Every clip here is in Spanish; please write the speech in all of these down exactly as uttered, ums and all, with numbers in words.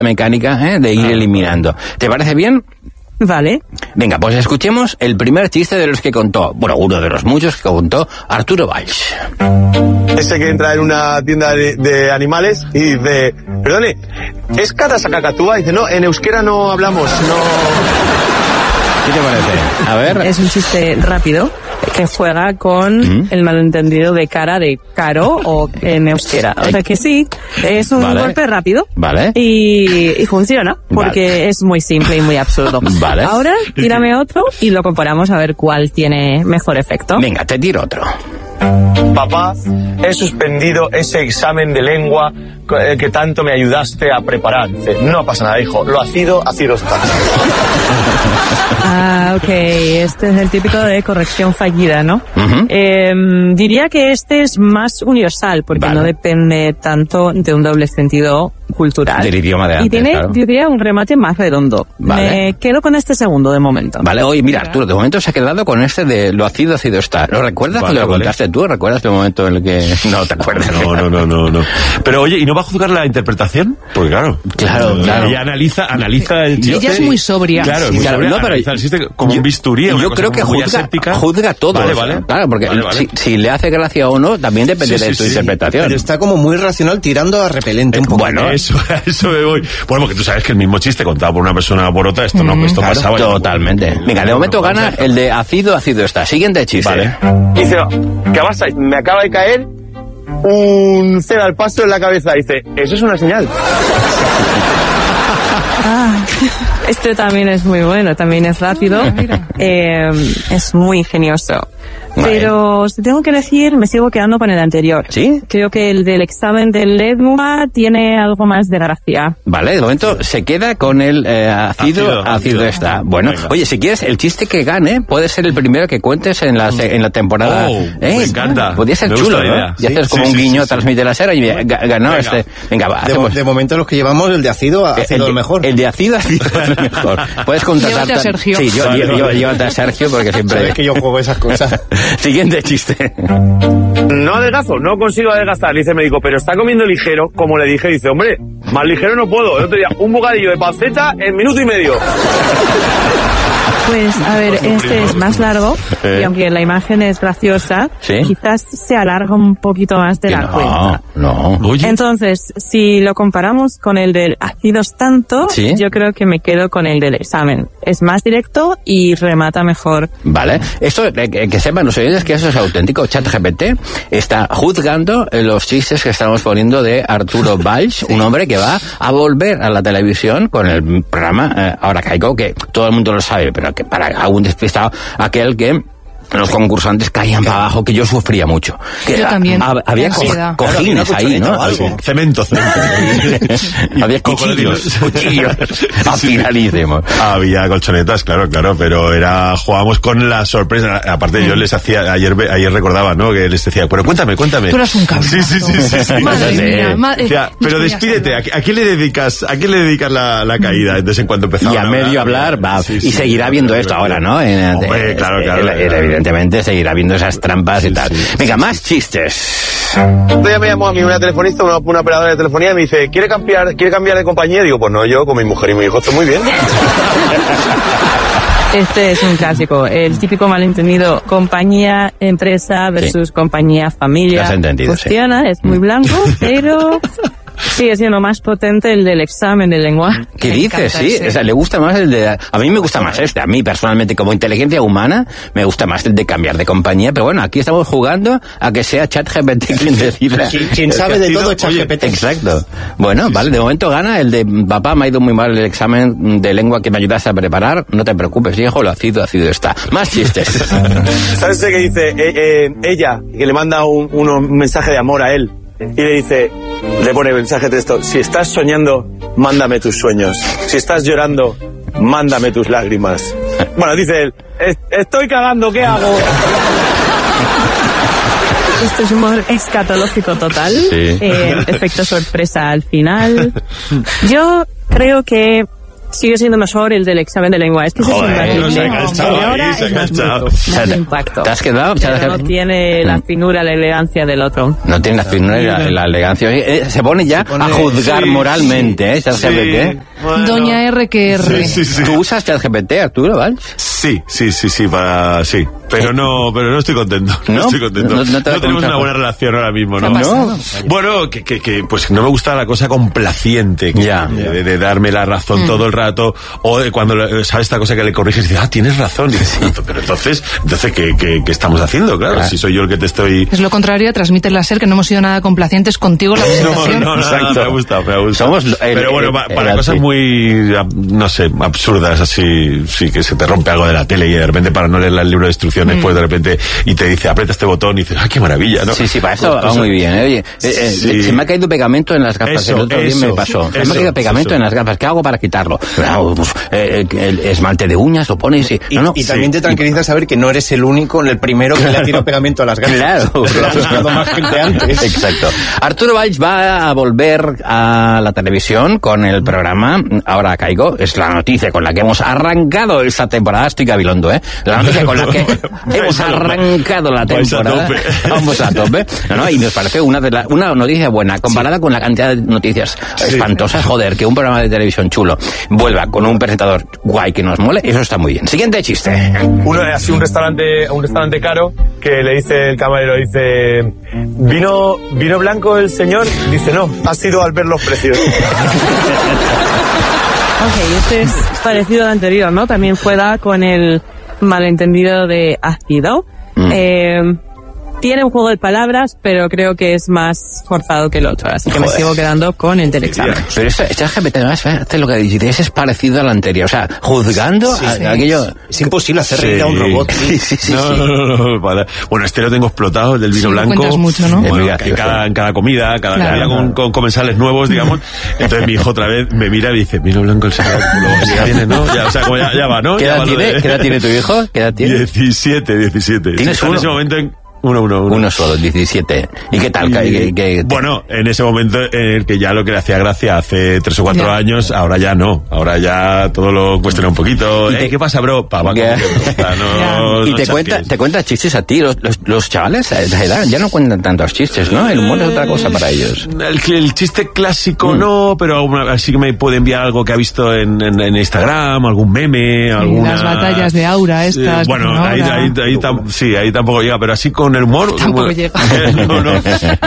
mecánica, ¿eh? De ir eliminando. ¿Te parece bien? Vale. Venga, pues escuchemos el primer chiste de los que contó, bueno, uno de los muchos que contó Arturo Valls. Ese que entra en una tienda de, de animales y dice, perdone, ¿es Catasacacatúa? Dice, no, en euskera no hablamos, no... ¿Qué te parece? A ver. Es un chiste rápido que juega con ¿Mm? el malentendido de cara de caro o en euskera. O sea que sí, es un vale. golpe rápido. Vale. Y, y funciona, porque vale. es muy simple y muy absurdo. Vale. Ahora, tírame otro y lo comparamos a ver cuál tiene mejor efecto. Venga, te tiro otro. Papá, he suspendido ese examen de lengua que tanto me ayudaste a preparar. Dice, no pasa nada, hijo, lo ha sido, ha sido está. Ah, ok, este es el típico de corrección fallida, ¿no? Uh-huh. Eh, diría que este es más universal, porque vale. no depende tanto de un doble sentido cultural. Del idioma de antes, y tiene, claro. diría, un remate más redondo. Vale. Me quedo con este segundo de momento. Vale, oye, mira, Arturo, de momento se ha quedado con este de lo ácido, ácido está. ¿Lo recuerdas vale, cuando lo vale. contaste tú? ¿Recuerdas el momento en el que no te acuerdas? No, no, no, no, no. Pero oye, ¿y no va a juzgar la interpretación? Porque claro. Claro, claro. Ella analiza, analiza el chiste. Ella es muy sobria. Claro, sí, muy claro, sobria, no, pero analiza el chiste como yo, un bisturí. Yo creo que juzga, juzga todo. Vale, o sea, vale. Claro, porque vale, vale. Si, si le hace gracia o no, también depende sí, de sí, tu sí, interpretación. Pero está como muy racional tirando a repelente un poco. Bueno, eso, eso me voy. Bueno, porque tú sabes que el mismo chiste contado por una persona o por otra, esto no, esto claro, pasaba. Totalmente. Venga, de momento gana el de ácido, ácido está. Siguiente chiste. Vale. Dice, ¿qué pasa? Me acaba de caer un cero al paso en la cabeza. Dice, eso es una señal. Ah, este también es muy bueno, también es rápido, eh, es muy ingenioso. Vale. Pero si tengo que decir, me sigo quedando con el anterior. ¿Sí? Creo que el del examen del lengua tiene algo más de gracia. Vale, de momento se queda con el eh, ácido, ácido, ácido, ácido está. Bueno, venga. Oye, si quieres, el chiste que gane puede ser el primero que cuentes en la, en la temporada. Oh, ¿Eh? Me encanta. Podría ser me chulo, ¿no? ¿Sí? Y haces como sí, un sí, guiño, sí, transmite la sera y bueno, ganó venga. este. Venga, va. De, de momento los que llevamos, el de ácido ha sido el, el mejor. El de ácido ha sido el mejor. Puedes contratar. Llévate a Sergio. Sí, yo, vale, yo, vale. yo, llévate a Sergio porque siempre. Sabes que yo juego esas cosas. Siguiente chiste. No adelgazo, no consigo adelgazar. Dice el médico, pero está comiendo ligero. Como le dije, dice, hombre, más ligero no puedo. El otro día, un bocadillo de panceta en minuto y medio. Pues, a ver, este es más largo, ¿Eh? y aunque la imagen es graciosa, ¿Sí? quizás se alarga un poquito más de Que la no, cuenta. No, Oye. Entonces, si lo comparamos con el del ácidos tanto, ¿Sí? yo creo que me quedo con el del examen. Es más directo y remata mejor. Vale, esto eh, que, que sepan los oyentes que eso es auténtico. ChatGPT está juzgando los chistes que estamos poniendo de Arturo Valls, un hombre que va a volver a la televisión con el programa eh, Ahora Caigo, que todo el mundo lo sabe, pero que para algún despistado, aquel que los concursantes caían para abajo, que yo sufría mucho. Que Yo también. ha- había co- Ansiedad. cojines Claro, ahí, ¿no? algo. Cemento, cemento. Había cuchillos, cuchillos. Al final hicimos. Había colchonetas, claro, claro, pero era jugábamos con la sorpresa. Aparte yo les hacía, ayer ayer recordaba, ¿no? Que les decía, pero cuéntame, cuéntame. Tú eras un cabrón. Sí, sí, sí, sí, sí. Madre Sí. mía. ma- O sea, pero nos despídete, ¿a, ponías a quién le dedicas, a quién le dedicas la, la caída? Entonces en cuanto empezaba Y a medio hablar, va, sí, y sí, seguirá sí, viendo sí, esto sí. ahora, ¿no? En- Hombre, eh, claro, eh, claro, eh, claro. Evidentemente seguirá viendo esas trampas y Sí, tal. sí, sí, Venga, sí. más chistes. Otro día me llamó a mí una telefonista, una, una operadora de telefonía, y me dice, ¿quiere cambiar, ¿quiere cambiar de compañía? Digo, pues no, yo con mi mujer y mi hijo estoy muy bien. Este es un clásico, el típico malentendido compañía, empresa versus compañía, familia. Lo has entendido, sí. Funciona, es muy blanco, pero sigue siendo más potente el del examen de lengua. ¿Qué Me dices? encanta Sí, ese. o sea, le gusta más el de... A mí me gusta más este. A mí, personalmente, como inteligencia humana, me gusta más el de cambiar de compañía. Pero bueno, aquí estamos jugando a que sea ChatGPT quien decida. Quien, quien sabe de todo es ChatGPT. Exacto. Bueno, vale, de momento gana el de papá, me ha ido muy mal el examen de lengua que me ayudaste a preparar. No te preocupes, hijo, lo ácido, ácido está. Más chistes. ¿Sabes ese que dice eh, eh, ella, que le manda un, uno- un mensaje de amor a él? Y le dice, le pone mensaje de texto, si estás soñando, mándame tus sueños. Si estás llorando, mándame tus lágrimas. Bueno, dice él, "Es- estoy cagando, ¿qué hago?" Esto es humor escatológico total, Sí. eh, efecto sorpresa al final. Yo creo que sigue siendo mejor el del examen de lengua. Es que Joder, se no se ha enganchado ahora ahí, se ha es más enganchado. bruto, más impacto. ¿Te has quedado? Pero no tiene la finura, la elegancia del otro. No tiene la finura y la, la elegancia. Eh, Se pone ya Se pone- a juzgar sí, moralmente, ¿eh? ChatGPT. Bueno. Doña R que R. Sí, sí, sí. ¿Tú usas ChatGPT, Arturo, Valls? Sí, sí, sí, sí, para, sí. Pero no, pero no estoy contento. No, ¿No? estoy contento. No- No, no te da tenemos contra- una buena relación ahora mismo, ¿Qué ¿no? ha pasado? Bueno, que, que, que, pues no me gusta la cosa complaciente, que- Ya. de, de darme la razón todo el rato, o de cuando le- sabes esta cosa que le corriges y dices, ah, tienes razón, y dices, "Sí, pero entonces, entonces ¿qué, qué, qué estamos haciendo? Claro, Claro. si soy yo el que te estoy... Es lo contrario, transmite la SER que no hemos sido nada complacientes contigo en la No, presentación. no, no, Exacto. me ha gustado, me ha gustado. Somos el- Pero bueno, el- pa- el- para el- cosas sí. muy, ab- no sé, absurdas, así, sí, que se te rompe algo de la tele y de repente para no leer el libro de instrucciones, pues de repente, y te dice, aprieta este botón y dices, ¡ay, qué maravilla!, ¿no? Sí, sí, para eso Pues, va pues, muy bien. ¿eh? Oye, eh, eh, sí. se me ha caído pegamento en las gafas. Eso, el otro día eso, me pasó. se me eso, ha caído pegamento eso. en las gafas. ¿Qué hago para quitarlo? Claro, pues, eh, eh, el esmalte de uñas lo pones y... Y, no, no, y sí. también te tranquiliza saber que no eres el único, el primero que le ha tirado pegamento a las gafas. Claro, Lo ha buscado más gente antes. Exacto. Arturo Valls va a volver a la televisión con el programa Ahora Caigo. Es la noticia con la que hemos arrancado esta temporada. Estoy gabilondo, ¿eh? La noticia con la que hemos arrancado la Vais a temporada. tope. Vamos a tope. No, no, y nos parece una de la, una noticia buena comparada con la cantidad de noticias espantosas. Joder, que un programa de televisión chulo vuelva con un presentador guay que nos mole. Eso está muy bien. Siguiente chiste. Uno es así un restaurante, un restaurante caro que le dice el camarero, dice, ¿vino, vino blanco el señor? Dice, no, ha sido al ver los precios. Ok, este es parecido al anterior, ¿no? También juega con el malentendido de ácido. Mm. Eh, tiene un juego de palabras, pero creo que es más forzado que el otro, así que me Joder. sigo quedando con el del examen. Pero esto, ChatGPT además hace lo que dices, es parecido al anterior. O sea, juzgando Sí, a- sí. aquello... Es imposible hacer reír a un robot. Sí, sí, sí. no, sí. no, no, no, para- Bueno, este lo tengo explotado, el del vino Sí, blanco. cuentas mucho, ¿no? Es muy Bueno, gracioso. en, cada, en cada comida, cada Claro. día con, con comensales nuevos, digamos. Entonces mi hijo otra vez me mira y dice, vino blanco el señor. Luego, ya viene, ¿no? Ya, o sea, como ya, ya va, ¿no? ¿Qué Ya edad va lo tiene? de- ¿Qué edad tiene tu hijo? ¿Qué edad tiene? diecisiete, diecisiete. ¿Tienes Está en uno? ese momento en... Uno, uno, uno. Uno solo, diecisiete. ¿Y qué tal? Y- ¿Qué- qué- bueno, en ese momento en el que ya lo que le hacía gracia hace tres o cuatro Ya. años, ahora ya no. Ahora ya todo lo cuestiona un poquito. Y te- Eh, ¿Qué pasa, bro? Pa, va ¿Qué? comiendo. O sea, no- Y no te cuenta, chasques. te cuenta chistes a ti, los, los, los chavales a esa edad ya no cuentan tantos chistes, ¿no? El humor es otra cosa para ellos. El, el chiste clásico Mm. no, pero alguna, sí que me puede enviar algo que ha visto en, en, en Instagram, algún meme, alguna... Las batallas de Aura estas. Eh, bueno, con ahí, Aura. ahí, ahí tam- sí, ahí tampoco llega, pero así con el humor... Tampoco bueno, llega. no, no.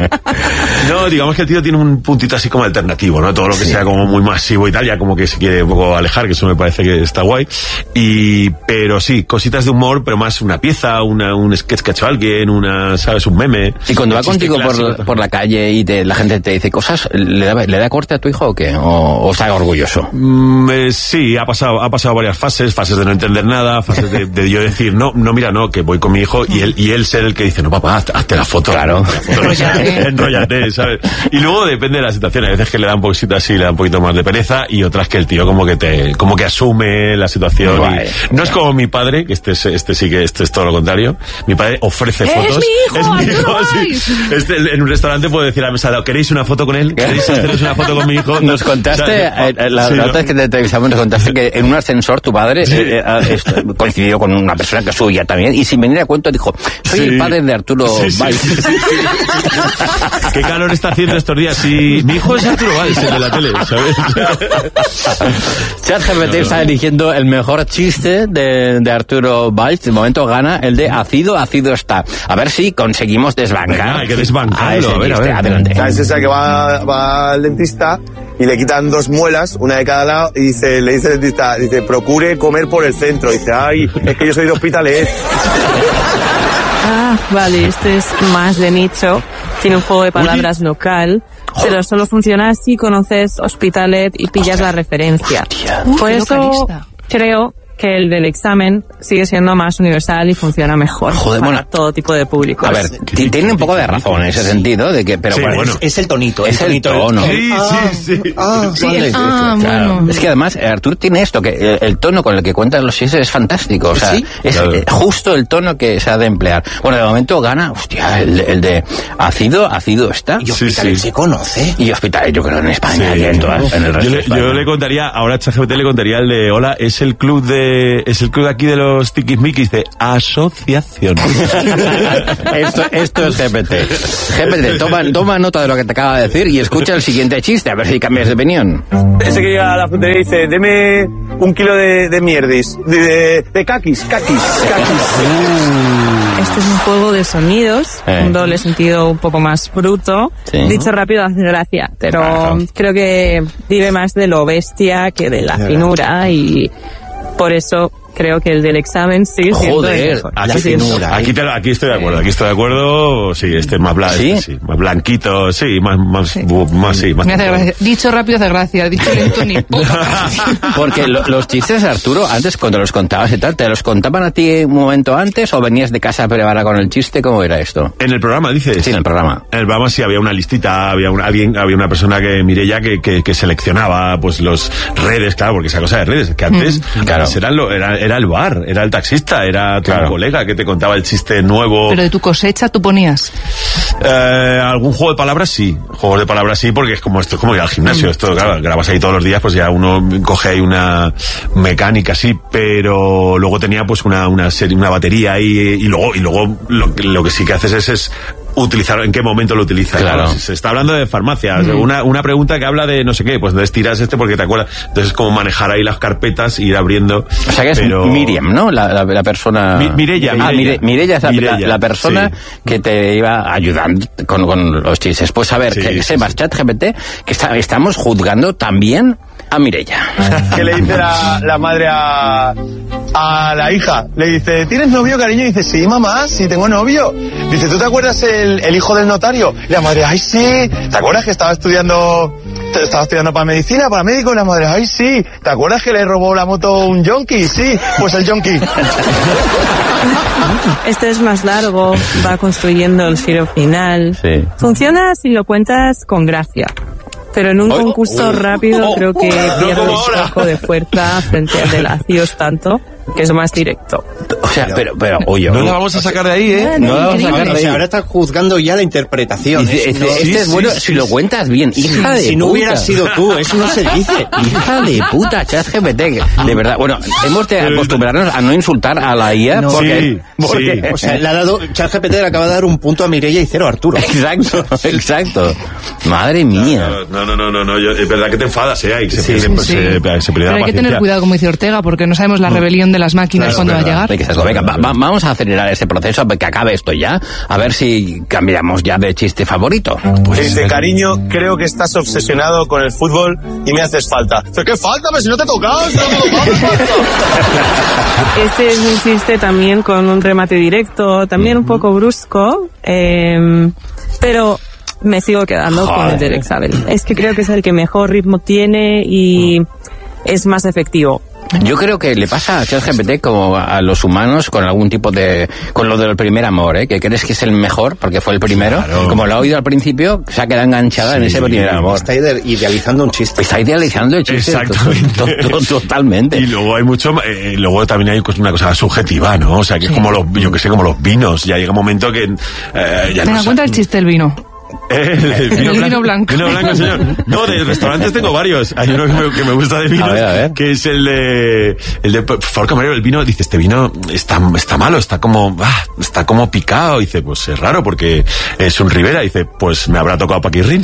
No, digamos que el tío tiene un puntito así como alternativo, ¿no? Todo lo que sea como muy masivo y tal, ya como que se quiere un poco alejar, que eso me parece que está guay. Y, pero sí, cositas de humor, pero más una pieza, una, un sketch que ha hecho alguien, una, ¿sabes? Un meme. Y cuando va Un chiste contigo clásico. por, por la calle y te- la gente te dice cosas, ¿le da, ¿le da corte a tu hijo o qué? ¿O, o está orgulloso? Mm, eh, sí, ha pasado, ha pasado varias fases, fases de no entender nada, fases de, de yo decir, no, no, mira, no, que voy con mi hijo, y él, y él ser el que dice, no, papá, hazte, hazte la foto. Claro. Hazte la foto, no sé, Enróllate. enróllate, ¿sabes? Y luego depende de la situación, hay veces que le da un poquito así, le da un poquito más de pereza, y otras que el tío como que te, como que asume la situación. Guay. Y no es como mi padre, que este es, este sí que, este es todo lo contrario. Mi padre ofrece ¡Es fotos. mi hijo, Es mi hijo, Arturo sí. Valls! Este, en un restaurante puedo decir a la mesa, ¿queréis una foto con él? ¿Queréis haceros una foto con mi hijo? Nos contaste, O sea, eh, la, sí, la ¿no? otra vez que te entrevistamos, nos contaste que en un ascensor tu padre eh, eh, esto, coincidió con una persona que es suya también, y sin venir a cuento dijo, soy Sí. el padre de Arturo Sí, sí, Valls. sí, sí, sí. ¿Qué calor está haciendo estos días? Sí, mi hijo es Arturo Valls, el de la tele, ¿sabes? ChatGPT está eligiendo el mejor chiste de, de Arturo Valls. De momento gana el de ácido, ácido está. A ver si conseguimos desbancar. Venga, hay que desbancarlo, ese a ver, a chiste. ver. Adelante. ¿Sabes esa que va, va al dentista y le quitan dos muelas, una de cada lado, y dice, le dice el dentista, dice, procure comer por el centro. Dice, ay, es que yo soy de Hospitalet. Ah, vale, este es más de nicho. Tiene un juego de palabras local, pero solo funciona si conoces Hospitalet y pillas la referencia. Uy, Por qué eso localista. creo que el del examen sigue siendo más universal y funciona mejor. Joder, para bueno, todo tipo de públicos. A ver, t- tiene un poco de razón en ese sentido, de que, pero Sí, bueno, bueno. Es, es el tonito. es el tonito, tono. Sí, Ah, sí, sí. ah, Sí, vale. ah, Claro. bueno. Es que además eh, Artur tiene esto, que el, el tono con el que cuentan los chistes es fantástico. O sea, Sí. es Claro. eh, justo el tono que se ha de emplear. Bueno, de momento gana, hostia, el, el de ácido, ácido está. Y Sí, Hospital sí. se conoce. Y hospital, yo creo en España Sí. y en, todas, en el resto yo, de le, España. yo le contaría, ahora ChatGPT le contaría el de, hola, es el club de, es el club de aquí de los tiquismiquis de asociación. esto, esto es G P T. G P T, toma, toma nota de lo que te acaba de decir y escucha el siguiente chiste, a ver si cambias de opinión. Ese que llega a la frutería y dice, deme un kilo de, de mierdis, de, de, de caquis, caquis, caquis. Este es un juego de sonidos, Eh. un doble sentido un poco más bruto. Sí. Dicho rápido hace gracia, pero Claro. creo que vive más de lo bestia que de la finura y por eso creo que el del examen sigue siendo Joder, el mejor. la Lo siento. finura. Aquí, te- aquí estoy de acuerdo, aquí estoy de acuerdo. Sí, este es más blanco, ¿Sí? sí, más blanquito, sí, más, más, bu- más, sí, más. Me hace gracia. Dicho rápido hace gracia, dicho lento ni puta gracia. Porque lo- los chistes, Arturo, antes cuando los contabas y tal, ¿te los contaban a ti un momento antes o venías de casa preparada con el chiste? ¿Cómo era esto? En el programa, dices. Sí, en el programa. En el programa sí había una listita, había una, alguien, había una persona que, Mireia, que, que, que seleccionaba pues los redes, claro, porque esa cosa de redes, que antes, claro. antes era, lo- era, era el bar, era el taxista, era tu Claro. colega que te contaba el chiste nuevo. Pero de tu cosecha tú ponías. Eh, algún juego de palabras sí, juegos de palabras sí, porque es como esto es como ir al gimnasio, esto claro, grabas ahí todos los días, pues ya uno coge ahí una mecánica sí, pero luego tenía pues una, una serie, una batería ahí y luego, y luego lo, que- lo que sí que haces es, es utilizar, en qué momento lo utilizas. Claro. ¿no? Si se está hablando de farmacia, una, una pregunta que habla de no sé qué, pues entonces tiras este porque te acuerdas, entonces es como manejar ahí las carpetas, ir abriendo. O sea que es pero- Miriam, ¿no? La, la, la persona... Mi- Mireia, Ah, Mireia. Mire- Mireia es la, Mireia, la- la persona sí. que te iba ayudando con, con los chistes. Pues a ver, Sí, que sí, sepas, sí. ChatGPT, que está- estamos juzgando también a Mireia. ¿Qué le dice la, la madre a, a la hija? Le dice, ¿tienes novio, cariño? Y dice, sí, mamá, sí, tengo novio. Dice, ¿tú te acuerdas el, el hijo del notario? Y la madre, ay, sí. ¿Te acuerdas que estaba estudiando, estaba estudiando para medicina, para médico? Y la madre, ay, sí. ¿Te acuerdas que le robó la moto un yonki? Sí, pues el yonki. Este es más largo, va construyendo el giro final. Sí. Funciona si lo cuentas con gracia. Pero en un Oh, concurso oh, rápido oh, creo que no pierde como un ahora. poco de fuerza frente al de lacios tanto, que es más directo. O sea, pero, pero, oye, No oye, la vamos a sacar de ahí, ¿eh? no la vamos a Increíble. sacar de O ahí. sea, ahora estás juzgando ya la interpretación. Dice, Es- este, no- este sí, es bueno sí, si sí, lo sí. cuentas bien, hija de si no puta. hubieras sido tú, eso no se dice. Hija de puta, ChatGPT, de verdad. Bueno, hemos de acostumbrarnos a no insultar a la I A No. porque, Sí, porque sí. O sea, le ha dado, ChatGPT le acaba de dar un punto a Mireia y cero a Arturo. exacto, exacto. Madre mía. No, no, no, no, no, yo- es verdad que te enfadas, ¿eh? Hay que se, Sí, pierde- sí, se- sí. se pierde la Pero hay que tener paciencia. cuidado, como dice Ortega, porque no sabemos la rebelión de las máquinas Claro, cuándo va a verdad. llegar. Hay que ser- Venga, va- va- vamos a acelerar ese proceso para que acabe esto ya. A ver si cambiamos ya de chiste favorito. Dice, cariño, creo que estás obsesionado con el fútbol y me haces falta. Dice, ¿qué falta? Pero si no te he tocado, si no te he tocado, ¿qué falta? Este es un chiste también con un remate directo, también un poco brusco, eh, pero me sigo quedando con el del examen. Es que creo que es el que mejor ritmo tiene y es más efectivo. Yo creo que le pasa a ChatGPT como a los humanos con algún tipo de... con lo del primer amor, ¿eh? Que crees que es el mejor porque fue el primero. Claro. Como lo ha oído al principio, se ha quedado enganchada en Sí, ese primer amor. Está ide- idealizando un chiste. Está idealizando el chiste. Exactamente. to- to- to- Totalmente. Y luego hay mucho, eh, luego también hay una cosa subjetiva, ¿no? O sea, que es como los, yo que sé, como los vinos. Ya llega un momento que eh, ya Venga, no cuenta el chiste del vino. El, el vino, El vino blanco. Vino blanco, señor. No, de restaurantes tengo varios. Hay uno que me, que me gusta de vinos, A ver, a ver. que es el de, el de, por favor, camarero, el vino, dice, este vino está, está malo, está como, ah, está como picado. Dice, pues es raro porque es un Ribera. Dice, pues me habrá tocado Paquirrín.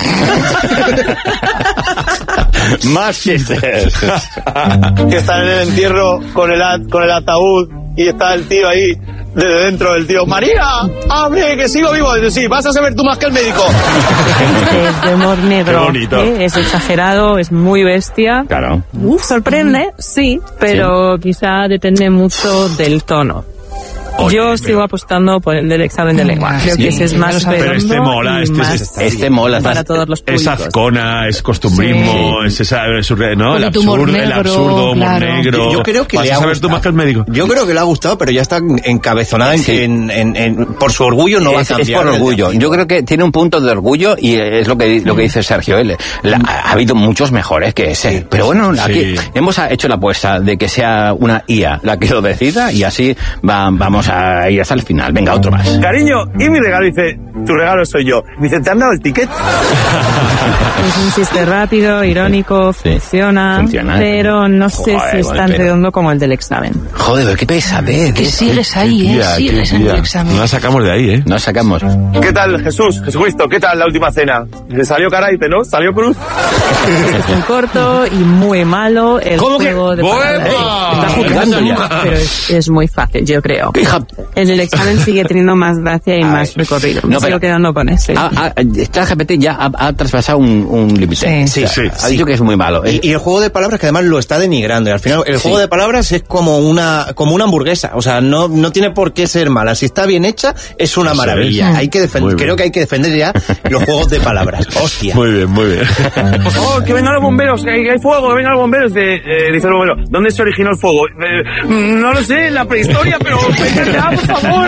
Más chistes. Que está en el entierro con el, at- con el ataúd y está el tío ahí desde dentro del tío. María, abre, que sigo vivo. Dice, sí, vas a saber tú más que el médico. Este es de humor negro, Qué bonito. ¿eh? Es exagerado, es muy bestia. Claro. Uf, sorprende, sí, pero quizá depende mucho del tono. Oye, Yo pero- sigo apostando por el del examen de lengua. Creo Sí, que ese es más pero Pero este redondo mola, y este más es- este mola, para estás- todos los Es públicos. azcona, es costumbrismo, es esa, es surre- ¿no? El Poquito humor absurdo, el negro, absurdo, humor claro. negro. Yo, yo creo que Vas le a ha saber gustado. tú más que el médico. Yo creo que le ha gustado, pero ya está encabezonada en, Sí. en- en- en- por su orgullo no va a es, es cambiar. por el de orgullo. Haciendo. Yo creo que tiene un punto de orgullo y es lo que lo que dice Sergio. Él, la- ha, ha habido muchos mejores que ese. Pero bueno, aquí Sí. hemos hecho la apuesta de que sea una I A la que lo decida y así va- vamos a ir hasta el final. Venga, otro más. Cariño, y mi regalo dice, tu regalo soy yo. Dice, ¿te han dado el ticket? Es un chiste rápido, irónico, Sí, funciona, funciona. pero no sé Joder, si es con tan el pelo. redondo como el del examen. Joder, pero qué pesadez. Que ¿Qué- sigues ahí, ¿eh? Tía, Sigues qué en el tía. examen. No la sacamos de ahí, ¿eh? Nos sacamos. ¿Qué tal, Jesús? Jesucristo, ¿qué tal la última cena? Dice, salió cara y dice, ¿no? ¿Salió cruz? Es muy corto y muy malo el ¿Cómo que? juego de ¡Buena! palabras. Está jugando ya. Pero es, es muy fácil, yo creo. Hija. El del examen sigue teniendo más gracia y más recorrido. Me No, sigo pero- quedando con ese. Ah, ah, ChatGPT ya ha, ha traspasado un, un límite. Sí. O sea, Sí, ha sí. dicho que es muy malo. Y, y el juego de palabras que además lo está denigrando. Y al final el Sí. juego de palabras es como una como una hamburguesa. O sea, no, no tiene por qué ser mala. Si está bien hecha, es una Eso maravilla. es. Hay que Muy defender, bien. creo que hay que defender ya los juegos de palabras. Hostia. Muy bien, muy bien. Por favor, que vengan los bomberos, que hay, que hay fuego, que vengan los bomberos. De, eh, dice el bombero, ¿dónde se originó el fuego? Eh, mm, no lo sé, en la prehistoria, pero vengan ya, por favor.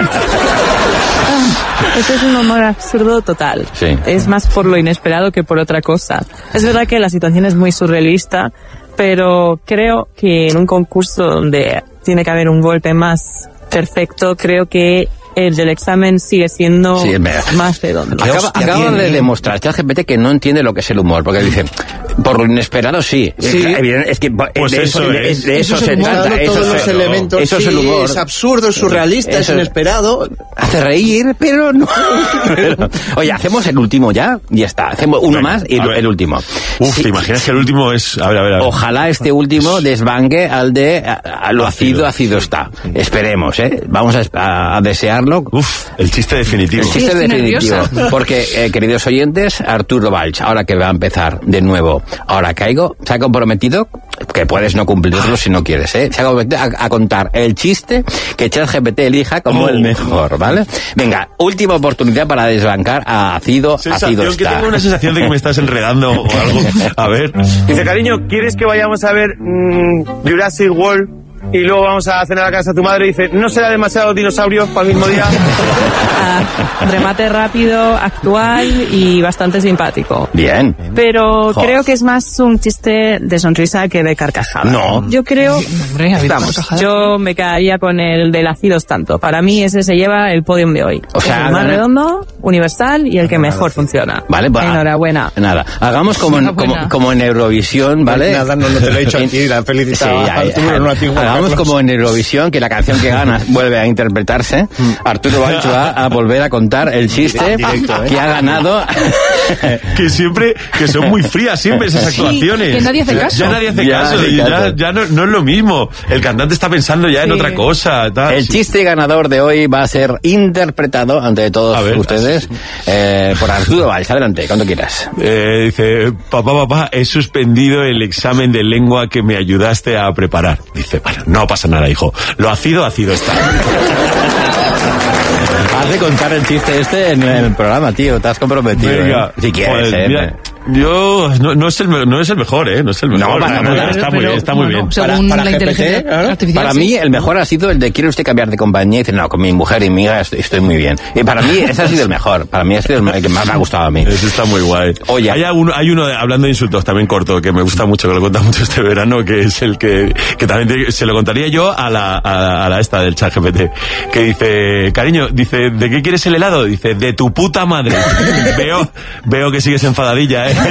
Este es un humor absurdo total. Sí. Es más por lo inesperado que por otra cosa. Es verdad que la situación es muy surrealista, pero creo que en un concurso donde tiene que haber un golpe más perfecto, creo que el del examen sigue siendo Sí, es verdad. más redondo. Qué Acaba, hostia acaba tiene, de ¿eh? demostrar ChatGPT que no entiende lo que es el humor, porque dice, por lo inesperado sí. Sí. Es, evidente- es que Pues de eso de, es. de eso, Eso es se el humor. trata. Dando Eso, todos es- los elementos. eso es el sí, humor. Es absurdo, es surrealista, es Eso es- inesperado. Hace reír, pero no. Pero- oye, hacemos el último ya, ya está. Hacemos uno Venga, más y a el, ver. el último. Uf, Sí, ¿te imaginas que el último es... A ver, a ver, a ver. Ojalá este último desbangue al de a, a lo ácido, ácido está. Esperemos, ¿eh? Vamos a, a- a desearlo. Uf, el chiste definitivo. El chiste estoy definitivo. nerviosa. Porque, eh, queridos oyentes, Arturo Valls, ahora que va a empezar de nuevo, ahora caigo, se ha comprometido, que puedes no cumplirlo si no quieres, ¿eh? Se ha comprometido a, a contar el chiste que ChatGPT elija como Oh. el mejor, ¿vale? Venga, última oportunidad para desbancar a Ácido, Ácido Sensación que está. tengo una sensación de que me estás enredando o algo. A ver. Dice, cariño, ¿quieres que vayamos a ver mm, Jurassic World? Y luego vamos a cenar a casa de tu madre y dice, ¿no será demasiado dinosaurios para el mismo día? Ah, remate rápido, actual y bastante simpático. Bien. Pero Jo. creo que es más un chiste de sonrisa que de carcajada. No. Yo creo... Hombre, ha habido Vamos, carcajada. yo me quedaría con el de Lacidos tanto. Para mí ese se lleva el podium de hoy. O sea, es el más gana- redondo, universal y el que mejor funciona. Vale, pues, Enhorabuena. Nada, hagamos como en, como, Enhorabuena. como en Eurovisión, ¿vale? Nada, no, no te lo he dicho a ti, la Sí, felicitaba a ahí- Arturo, no a ti, Juan hagamos Carlos. como en Eurovisión, que la canción que gana vuelve a interpretarse. Arturo Valls va a volver a contar el chiste Directo, ¿eh? que ha ganado. Que siempre, que son muy frías siempre esas Sí, actuaciones. que nadie hace caso. Ya nadie hace Ya, caso. sí, y ya caso. ya no, no es lo mismo. El cantante está pensando ya en Sí. otra cosa. Tal. El Sí. chiste ganador de hoy va a ser interpretado ante todos A ver. ustedes eh, por Arturo Valls. Adelante, cuando quieras. Eh, dice, papá, papá, he suspendido el examen de lengua que me ayudaste a preparar. Dice, bueno, no pasa nada, hijo. Lo ácido, ácido está. Has de contar el chiste este en el programa, tío. Te has comprometido. Venga. ¿eh? Si quieres, Joder, ¿eh? mira, yo, no, no, es el, me- no es el mejor, ¿eh? No es el mejor. para Está muy- nada. está muy bien, está muy bueno, bien. Según Para- para la G P T, inteligencia claro. artificial. Para sí. mí, el mejor ha sido el de ¿quiere usted cambiar de compañía? Y dice, no, con mi mujer y mi hija estoy, estoy muy bien. Y para mí, ese ha sido el mejor. Para mí, ha sido el que más me ha gustado a mí. Eso está muy guay. Oye. hay uno, hay uno de- hablando de insultos también corto que me gusta mucho, que lo cuenta mucho este verano, que es el que, que también te- se lo contaría yo a la, a, a la esta del ChatGPT, que dice, cariño, dice, ¿de qué quieres el helado? Dice, de tu puta madre. veo, veo que sigues enfadadilla, ¿eh?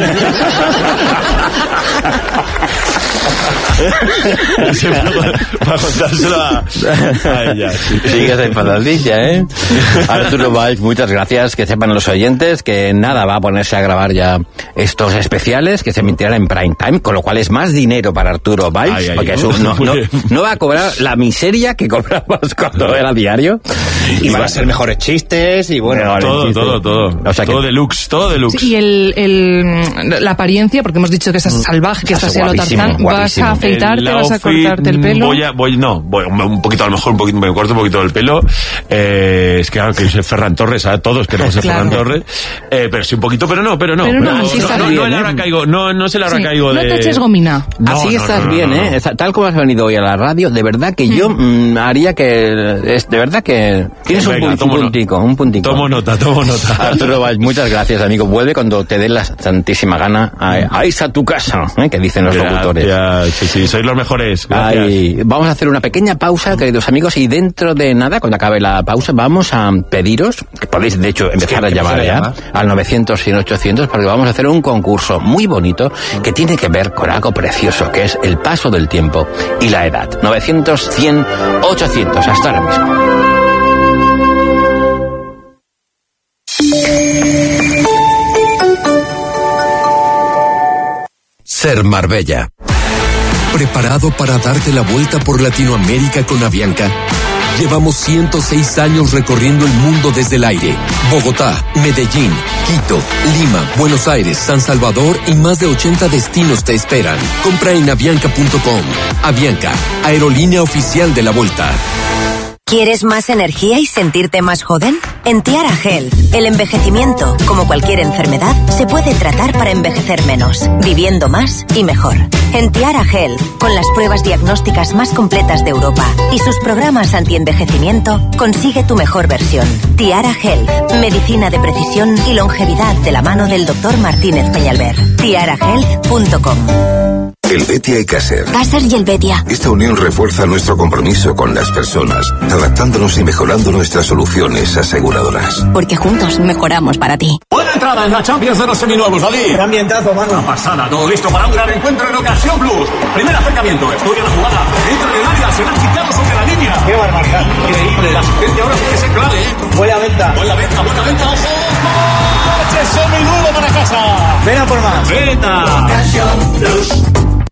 Ese para, para contárselo a, a ella. sí. Sigues enfadadilla, ¿eh? Arturo Valls, muchas gracias. Que sepan los oyentes que nada, va a ponerse a grabar ya estos especiales que se emitirán en prime time, con lo cual es más dinero para Arturo Valls, Ay, ay, porque oh, eso no, muy no, bien. no va a cobrar la miseria que cobramos cuando era diario. Y van a ser mejores chistes y bueno... Todo, todo, todo. O sea que- todo deluxe, todo deluxe. Sí, y el, el, la apariencia, porque hemos dicho que estás salvaje, que Estás estás a lo guapísimo, Tarzán, guapísimo. vas a afeitarte, El vas a outfit, cortarte el pelo. Voy a, voy, no, voy un poquito, a lo mejor un poquito, me corto un poquito el pelo. Eh, es que claro, que soy Ferran Torres, ¿sabes? Todos queremos ser Claro. Ferran Torres. Eh, pero sí un poquito, pero no, pero no. Pero no, no, así no, estás no, bien, no el ¿eh? ahora caigo, no, no es el ahora Sí, caigo de... no te eches gomina. No, Así no, estás no, no, bien, no, no. ¿eh? Esa- Tal como has venido hoy a la radio, de verdad que yo mm, haría que... Es, de verdad que tienes un, Venga, pun- un tomo no- puntico, un puntico. Tomo nota, tomo nota. Arturo Valls, muchas gracias, amigo. Vuelve cuando te dé la santísima gana a, a irse a tu casa, ¿eh? Que dicen los locutores. Gracias, sí, sí, sois los mejores. Gracias. Ay, vamos a hacer una pequeña pausa, queridos amigos, y dentro de nada, cuando acabe la pausa, vamos a pediros, que podéis de hecho empezar a que llamar empiecen a ya, llamar. al novecientos y ochocientos, porque vamos a hacer un concurso muy bonito que tiene que ver con algo precioso, que es el paso del tiempo y la edad. novecientos, cien, ochocientos, hasta ahora mismo. Ser Marbella. ¿Preparado para darte la vuelta por Latinoamérica con Avianca? Llevamos ciento seis años recorriendo el mundo desde el aire. Bogotá, Medellín, Quito, Lima, Buenos Aires, San Salvador y más de ochenta destinos te esperan. Compra en avianca punto com. Avianca, aerolínea oficial de la Vuelta. ¿Quieres más energía y sentirte más joven? En Tiara Health, el envejecimiento, como cualquier enfermedad, se puede tratar para envejecer menos, viviendo más y mejor. En Tiara Health, con las pruebas diagnósticas más completas de Europa y sus programas anti-envejecimiento, consigue tu mejor versión. Tiara Health, medicina de precisión y longevidad de la mano del doctor Martínez Peñalver. tiara health punto com. Helvetia y Caser. Caser y Helvetia. Esta unión refuerza nuestro compromiso con las personas, adaptándonos y mejorando nuestras soluciones aseguradoras. Porque juntos mejoramos para ti. Buena entrada en la Champions de los seminuevos, Ali. ¡Qué ambientazo, mano! Una pasada, todo listo para un gran encuentro en Ocasión Plus. Primer acercamiento, estudia la jugada. Entra en el área, se va chicado sobre la línea. ¡Qué barbaridad! Increíble, la asistencia ahora sí que es clave, ¿eh? Buena venta. Buena venta, buena venta, ojo. ¡Coche seminuevo para casa! Ven a por más. ¡Venta! Ocasión Plus.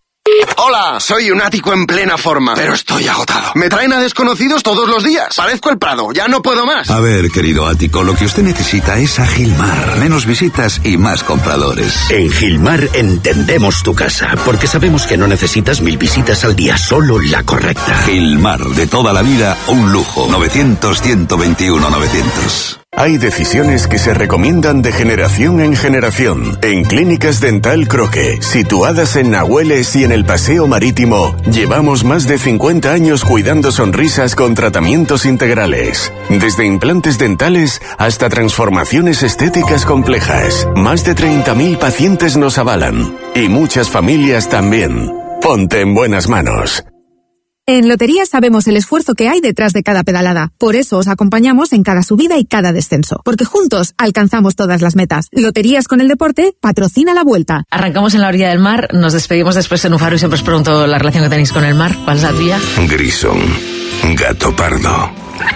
Hola, soy un ático en plena forma, pero estoy agotado. Me traen a desconocidos todos los días. Parezco el Prado, ya no puedo más. A ver, querido ático, lo que usted necesita es a Gilmar. Menos visitas y más compradores. En Gilmar entendemos tu casa, porque sabemos que no necesitas mil visitas al día, solo la correcta. Gilmar, de toda la vida, un lujo. novecientos, ciento veintiuno, novecientos. Hay decisiones que se recomiendan de generación en generación. En Clínicas Dental Croque, situadas en Nahueles y en el Paseo Marítimo, llevamos más de cincuenta años cuidando sonrisas con tratamientos integrales. Desde implantes dentales hasta transformaciones estéticas complejas. Más de treinta mil pacientes nos avalan. Y muchas familias también. Ponte en buenas manos. En Loterías sabemos el esfuerzo que hay detrás de cada pedalada. Por eso os acompañamos en cada subida y cada descenso. Porque juntos alcanzamos todas las metas. Loterías con el deporte patrocina la Vuelta. Arrancamos en la orilla del mar, nos despedimos después en un faro y siempre os pregunto la relación que tenéis con el mar. ¿Cuál es la tuya? Grison, gato pardo.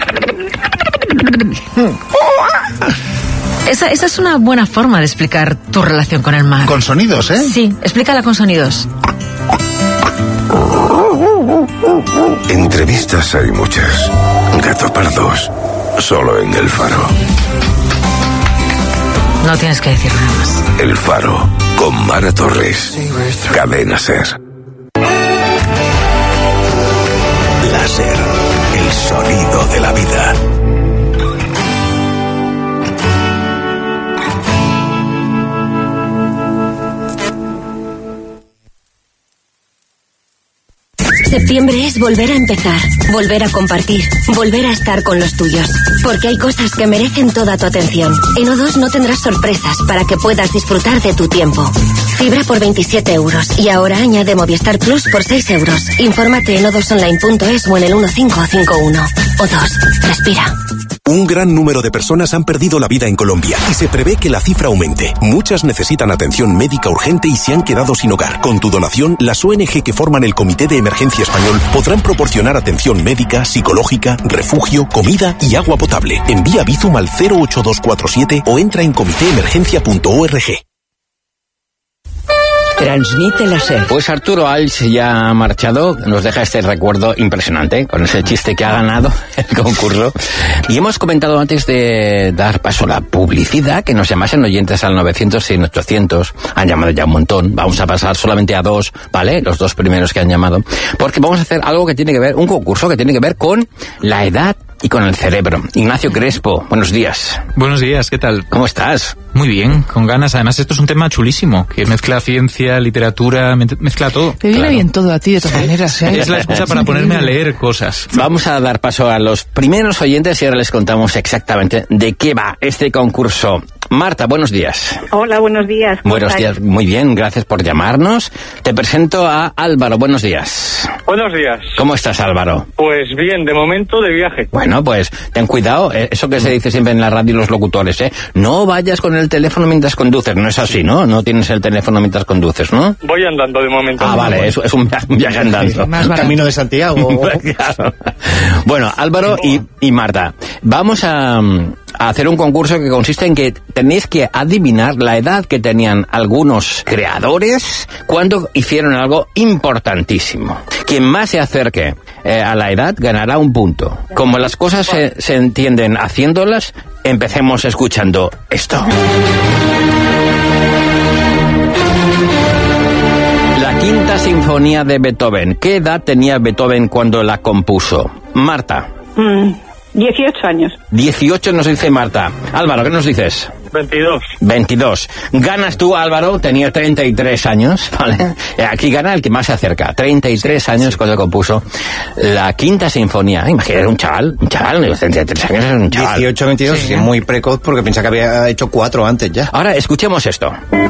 Esa, esa es una buena forma de explicar tu relación con el mar. Con sonidos, ¿eh? Sí, explícala con sonidos. Entrevistas hay muchas. Gato pardos, solo en El Faro. No tienes que decir nada más. El Faro, con Mara Torres. Cadena Ser. Láser, el sonido de la vida. Septiembre es volver a empezar, volver a compartir, volver a estar con los tuyos. Porque hay cosas que merecen toda tu atención. En O dos no tendrás sorpresas para que puedas disfrutar de tu tiempo. Fibra por veintisiete euros y ahora añade Movistar Plus por seis euros. Infórmate en o dos online punto es o en el uno cinco cinco uno. O dos, respira. Un gran número de personas han perdido la vida en Colombia y se prevé que la cifra aumente. Muchas necesitan atención médica urgente y se han quedado sin hogar. Con tu donación, las O N G que forman el Comité de Emergencia Español podrán proporcionar atención médica, psicológica, refugio, comida y agua potable. Envía Bizum al cero ocho dos cuatro siete o entra en comité emergencia punto org. Transmite la SER. Pues Arturo Alls ya ha marchado, nos deja este recuerdo impresionante con ese chiste que ha ganado el concurso. Y hemos comentado antes de dar paso a la publicidad que nos llamasen oyentes al novecientos, cien, ochocientos. Han llamado ya un montón. Vamos a pasar solamente a dos, ¿vale? Los dos primeros que han llamado. Porque vamos a hacer algo que tiene que ver, un concurso que tiene que ver con la edad y con el cerebro. Ignacio Crespo, buenos días. Buenos días, ¿qué tal? ¿Cómo estás? Muy bien, con ganas. Además, esto es un tema chulísimo, que mezcla ciencia, literatura, mezcla todo. Te viene claro. bien todo a ti, de todas maneras. ¿eh? Es la excusa para ponerme a leer cosas. Vamos a dar paso a los primeros oyentes y ahora les contamos exactamente de qué va este concurso. Marta, buenos días. Hola, buenos días. Buenos estáis? días, muy bien, gracias por llamarnos. Te presento a Álvaro, buenos días. Buenos días. ¿Cómo estás, Álvaro? Pues bien, de momento de viaje. Bueno, pues ten cuidado, eh, eso que se dice siempre en la radio y los locutores, ¿eh? No vayas con el teléfono mientras conduces, no es así, ¿no? No tienes el teléfono mientras conduces, ¿no? Voy andando de momento. Ah, vale, es, es un viaje andando. Más Camino de Santiago. Claro. Bueno, Álvaro y, y Marta, vamos a... a hacer un concurso que consiste en que tenéis que adivinar la edad que tenían algunos creadores cuando hicieron algo importantísimo. Quien más se acerque eh, a la edad ganará un punto. Como las cosas se, se entienden haciéndolas, empecemos escuchando esto. La Quinta Sinfonía de Beethoven. ¿Qué edad tenía Beethoven cuando la compuso? Marta. Mm. dieciocho años. dieciocho nos dice Marta. Álvaro, ¿qué nos dices? veintidós. veintidós. Ganas tú, Álvaro, tenía treinta y tres años, ¿vale? Aquí gana el que más se acerca. treinta y tres años cuando compuso la Quinta Sinfonía. Imagínate, era un chaval, un chaval, treinta y tres años era un chaval. dieciocho, veintidós, sí, sí, muy precoz porque pensaba que había hecho cuatro antes ya. Ahora, escuchemos esto.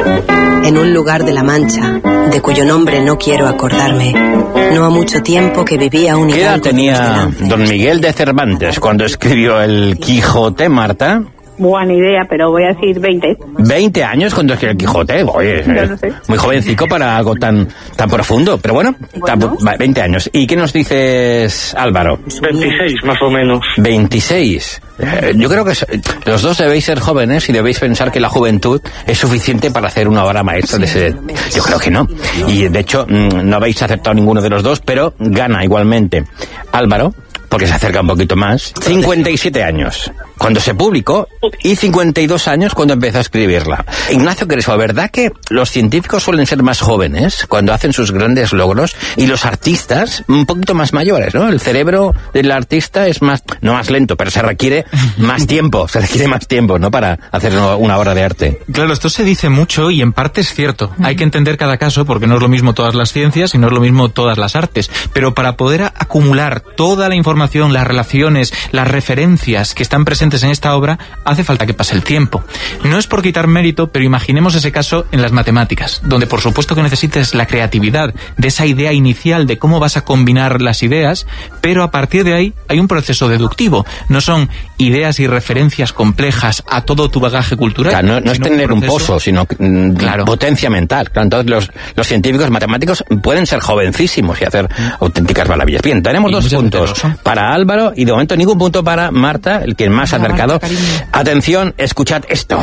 En un lugar de la Mancha, de cuyo nombre no quiero acordarme, no ha mucho tiempo que vivía un ¿Qué edad hidalgo tenía don Miguel de Cervantes cuando escribió el Quijote, Marta? Buena idea, pero voy a decir veinte. veinte años cuando escribió el Quijote. Oye, Yo no sé. muy jovencico para algo tan tan profundo. Pero bueno, Bueno. tan- veinte años. ¿Y qué nos dices, Álvaro? veintiséis, más o menos. veintiséis. Eh, yo creo que es- los dos debéis ser jóvenes y debéis pensar que la juventud es suficiente para hacer una obra maestra de ese... Yo creo que no. Y de hecho, mm, no habéis aceptado ninguno de los dos, pero gana igualmente Álvaro, porque se acerca un poquito más. cincuenta y siete años cuando se publicó y cincuenta y dos años cuando empezó a escribirla. Ignacio Crespo, ¿verdad que los científicos suelen ser más jóvenes cuando hacen sus grandes logros y los artistas un poquito más mayores, ¿no? El cerebro del artista es más, no más lento, pero se requiere más tiempo, se requiere más tiempo, ¿no? Para hacer una, una obra de arte. Claro, esto se dice mucho y en parte es cierto. Hay que entender cada caso porque no es lo mismo todas las ciencias y no es lo mismo todas las artes. Pero para poder acumular toda la información, las relaciones, las referencias que están presentes en esta obra, hace falta que pase el tiempo. No es por quitar mérito, pero imaginemos ese caso en las matemáticas, donde por supuesto que necesites la creatividad de esa idea inicial de cómo vas a combinar las ideas, pero a partir de ahí hay un proceso deductivo. No son ideas y referencias complejas a todo tu bagaje cultural. Claro, no, no es sino tener un, proceso- pozo, sino mm, Claro. potencia mental. Claro, entonces los, los científicos matemáticos pueden ser jovencísimos y hacer auténticas maravillas. Bien, tenemos Y dos muchas puntos veces lo son. para Álvaro y de momento ningún punto para Marta, el que más ha Marta, acercado. cariño. Atención, escuchad esto.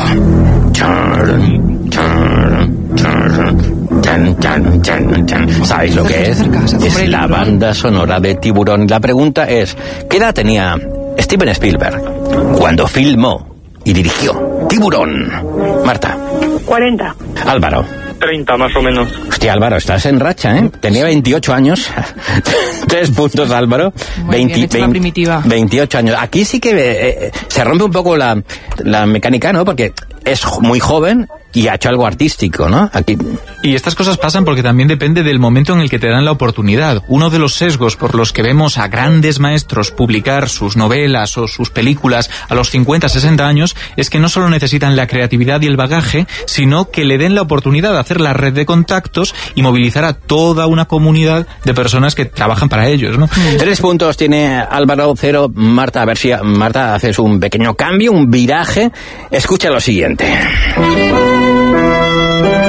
Chan, chan, chan, chan, chan, chan, chan. ¿Sabéis lo que es? Es la banda sonora de Tiburón. La pregunta es, ¿qué edad tenía Steven Spielberg cuando filmó y dirigió Tiburón? Marta. cuarenta. Álvaro. treinta, más o menos. Hostia, Álvaro, estás en racha, ¿eh? Tenía veintiocho años. Tres puntos, Álvaro. Muy bien, hecho la primitiva. veintiocho años. Aquí sí que eh, eh, se rompe un poco la, la mecánica, ¿no? Porque es muy joven y ha hecho algo artístico, ¿no? Aquí... Y estas cosas pasan porque también depende del momento en el que te dan la oportunidad. Uno de los sesgos por los que vemos a grandes maestros publicar sus novelas o sus películas a los cincuenta, sesenta años es que no solo necesitan la creatividad y el bagaje, sino que le den la oportunidad de hacer la red de contactos y movilizar a toda una comunidad de personas que trabajan para ellos, ¿no? Tres puntos tiene Álvaro, cero Marta. A ver si Marta haces un pequeño cambio, un viraje. Escucha lo siguiente.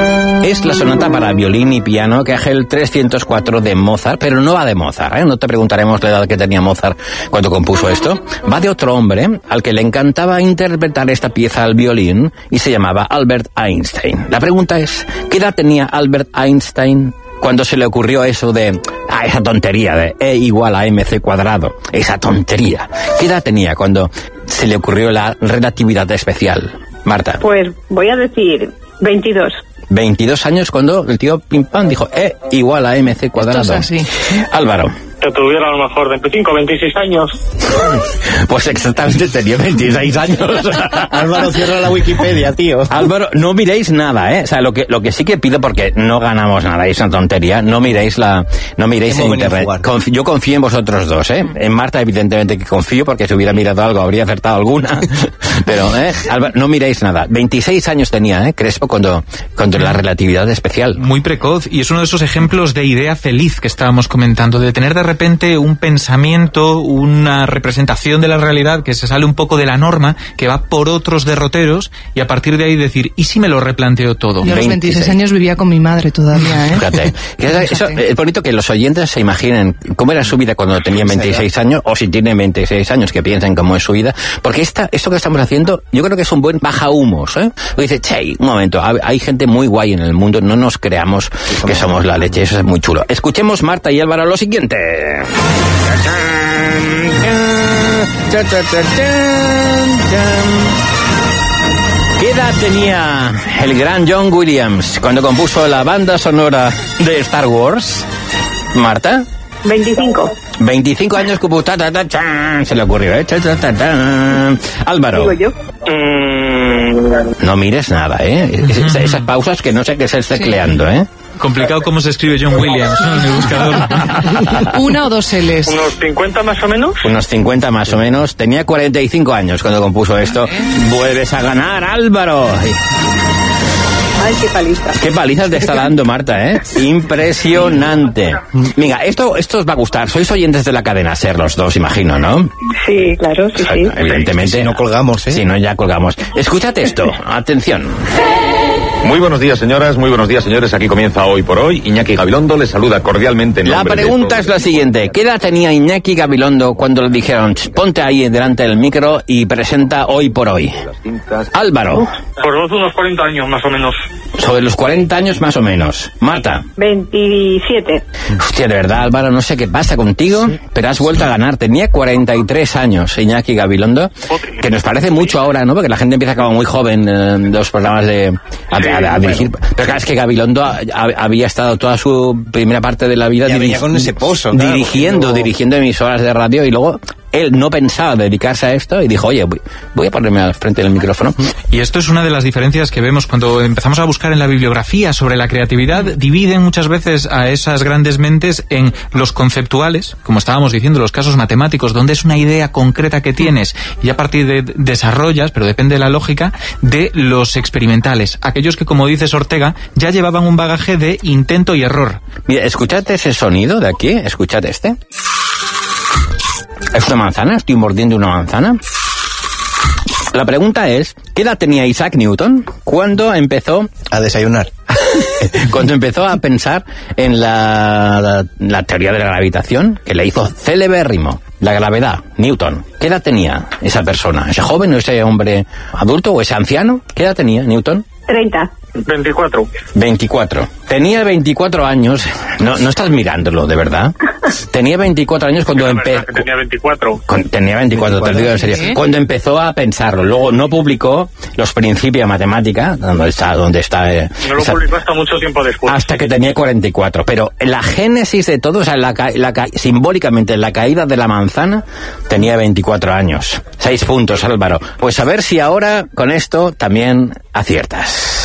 Es la sonata para violín y piano que el trescientos cuatro de Mozart, pero no va de Mozart, ¿eh? No te preguntaremos la edad que tenía Mozart cuando compuso esto. Va de otro hombre al que le encantaba interpretar esta pieza al violín y se llamaba Albert Einstein. La pregunta es, ¿qué edad tenía Albert Einstein cuando se le ocurrió eso de, ah, esa tontería de E igual a mc cuadrado? Esa tontería. ¿Qué edad tenía cuando se le ocurrió la relatividad especial? Marta. Pues voy a decir veintidós. veintidós años cuando el tío Pim Pam dijo E igual a mc cuadrado. Esto es así. Álvaro. Que tuviera a lo mejor veinticinco, veintiséis años. Pues exactamente tenía veintiséis años. Álvaro, cierra la Wikipedia, tío. Álvaro, no miréis nada, ¿eh? O sea, lo que, lo que sí que pido, porque no ganamos nada, es una tontería, no miréis la, no miréis en internet. Conf, yo confío en vosotros dos, ¿eh? En Marta, evidentemente que confío, porque si hubiera mirado algo habría acertado alguna. Pero, ¿eh? Álvaro, no miréis nada. veintiséis años tenía, ¿eh? Crespo, cuando, cuando la relatividad especial. Muy precoz, y es uno de esos ejemplos de idea feliz que estábamos comentando, de tener de repente un pensamiento, una representación de la realidad que se sale un poco de la norma, que va por otros derroteros, y a partir de ahí decir, ¿y si me lo replanteo todo? Yo a los veintiséis años vivía con mi madre todavía, ¿eh? Fíjate. Eso, es bonito que los oyentes se imaginen cómo era su vida cuando tenían veintiséis años, o si tienen veintiséis años, que piensen cómo es su vida, porque esta, esto que estamos haciendo, yo creo que es un buen baja humos, ¿eh? Dice, che, un momento, hay gente muy guay en el mundo, no nos creamos que somos la leche, eso es muy chulo. Escuchemos, Marta y Álvaro, lo siguiente. ¿Qué edad tenía el gran John Williams cuando compuso la banda sonora de Star Wars? Marta. veinticinco. veinticinco años, como ta, ta, ta, ta, se le ocurrió, ¿eh? Ta, ta, ta, ta. Álvaro. Digo yo. No mires nada, ¿eh? Es, esas pausas que no sé qué se esté Sí. creando, ¿eh? Complicado cómo se escribe John Williams, ¿no? En el buscador. Una o dos L's. ¿Unos cincuenta más o menos? Unos cincuenta más o menos. Tenía cuarenta y cinco años cuando compuso esto. Vuelves a ganar, Álvaro. Ay, qué paliza. Qué palizas te está dando, Marta, ¿eh? Impresionante. Venga, esto, esto os va a gustar. Sois oyentes de la cadena SER los dos, imagino, ¿no? Sí, claro, sí, sí. Evidentemente. Si no colgamos, ¿eh? Si no, ya colgamos. Escúchate esto. Atención. Muy buenos días, señoras, muy buenos días, señores. Aquí comienza Hoy por Hoy. Iñaki Gabilondo les saluda cordialmente en La nombre de pregunta todos. es la siguiente. ¿Qué edad tenía Iñaki Gabilondo cuando le dijeron, ponte ahí delante del micro y presenta Hoy por Hoy? Álvaro. Por los unos cuarenta años más o menos. Sobre los cuarenta años más o menos. Marta. veintisiete. Hostia, de verdad, Álvaro, no sé qué pasa contigo, pero has vuelto a ganar. Tenía cuarenta y tres años, Iñaki Gabilondo, que nos parece mucho ahora, ¿no? Porque la gente empieza como muy joven en los programas de a, a, a dirigir. Pero claro, es que Gabilondo a, a, había estado toda su primera parte de la vida Ya venía con ese pozo, claro, dirigiendo, luego... dirigiendo emisoras de radio, y luego él no pensaba dedicarse a esto y dijo, oye, voy, voy a ponerme al frente del micrófono. Y esto es una de las diferencias que vemos cuando empezamos a buscar en la bibliografía sobre la creatividad. Dividen muchas veces a esas grandes mentes en los conceptuales, como estábamos diciendo, los casos matemáticos, donde es una idea concreta que tienes y a partir de desarrollas, pero depende de la lógica, de los experimentales. Aquellos que, como dices Ortega, ya llevaban un bagaje de intento y error. Mira, escuchad ese sonido de aquí, escuchad este. ¿Es una manzana? ¿Estoy mordiendo una manzana? La pregunta es, ¿qué edad tenía Isaac Newton cuando empezó a desayunar? Cuando empezó a pensar en la, la, la teoría de la gravitación, que le hizo celebérrimo. La gravedad, Newton. ¿Qué edad tenía esa persona? ¿Ese joven o ese hombre adulto o ese anciano? ¿Qué edad tenía Newton? treinta. veinticuatro. veinticuatro. Tenía veinticuatro años. No, no estás mirándolo, de verdad. Tenía veinticuatro años cuando empezó. Tenía veinticuatro. Tenía veinticuatro, te lo digo en serio. ¿Sí? Cuando empezó a pensarlo. Luego no publicó los principios de matemática, donde está, donde está. Eh, No lo esa, publicó hasta mucho tiempo después. hasta que tenía cuarenta y cuatro. Pero la génesis de todo, o sea, la, la, la, simbólicamente la caída de la manzana, tenía veinticuatro años. Seis puntos, Álvaro. Pues a ver si ahora con esto también aciertas.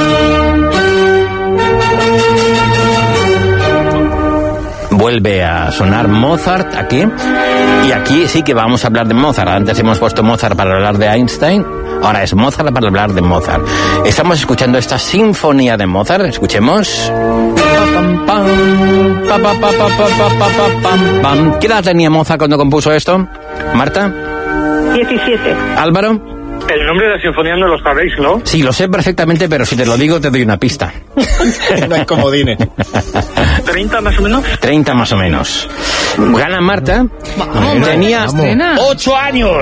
Vuelve a sonar Mozart aquí. Y aquí sí que vamos a hablar de Mozart. Antes hemos puesto Mozart para hablar de Einstein. Ahora es Mozart para hablar de Mozart. Estamos escuchando esta sinfonía de Mozart. Escuchemos. ¿Qué edad tenía Mozart cuando compuso esto? Marta. diecisiete. Álvaro. El nombre de la sinfonía no lo sabéis, ¿no? Sí, lo sé perfectamente, pero si te lo digo te doy una pista. No hay comodines. ¿treinta más o menos? treinta más o menos. Gana Marta. Vamos, Tenía vamos. ocho años.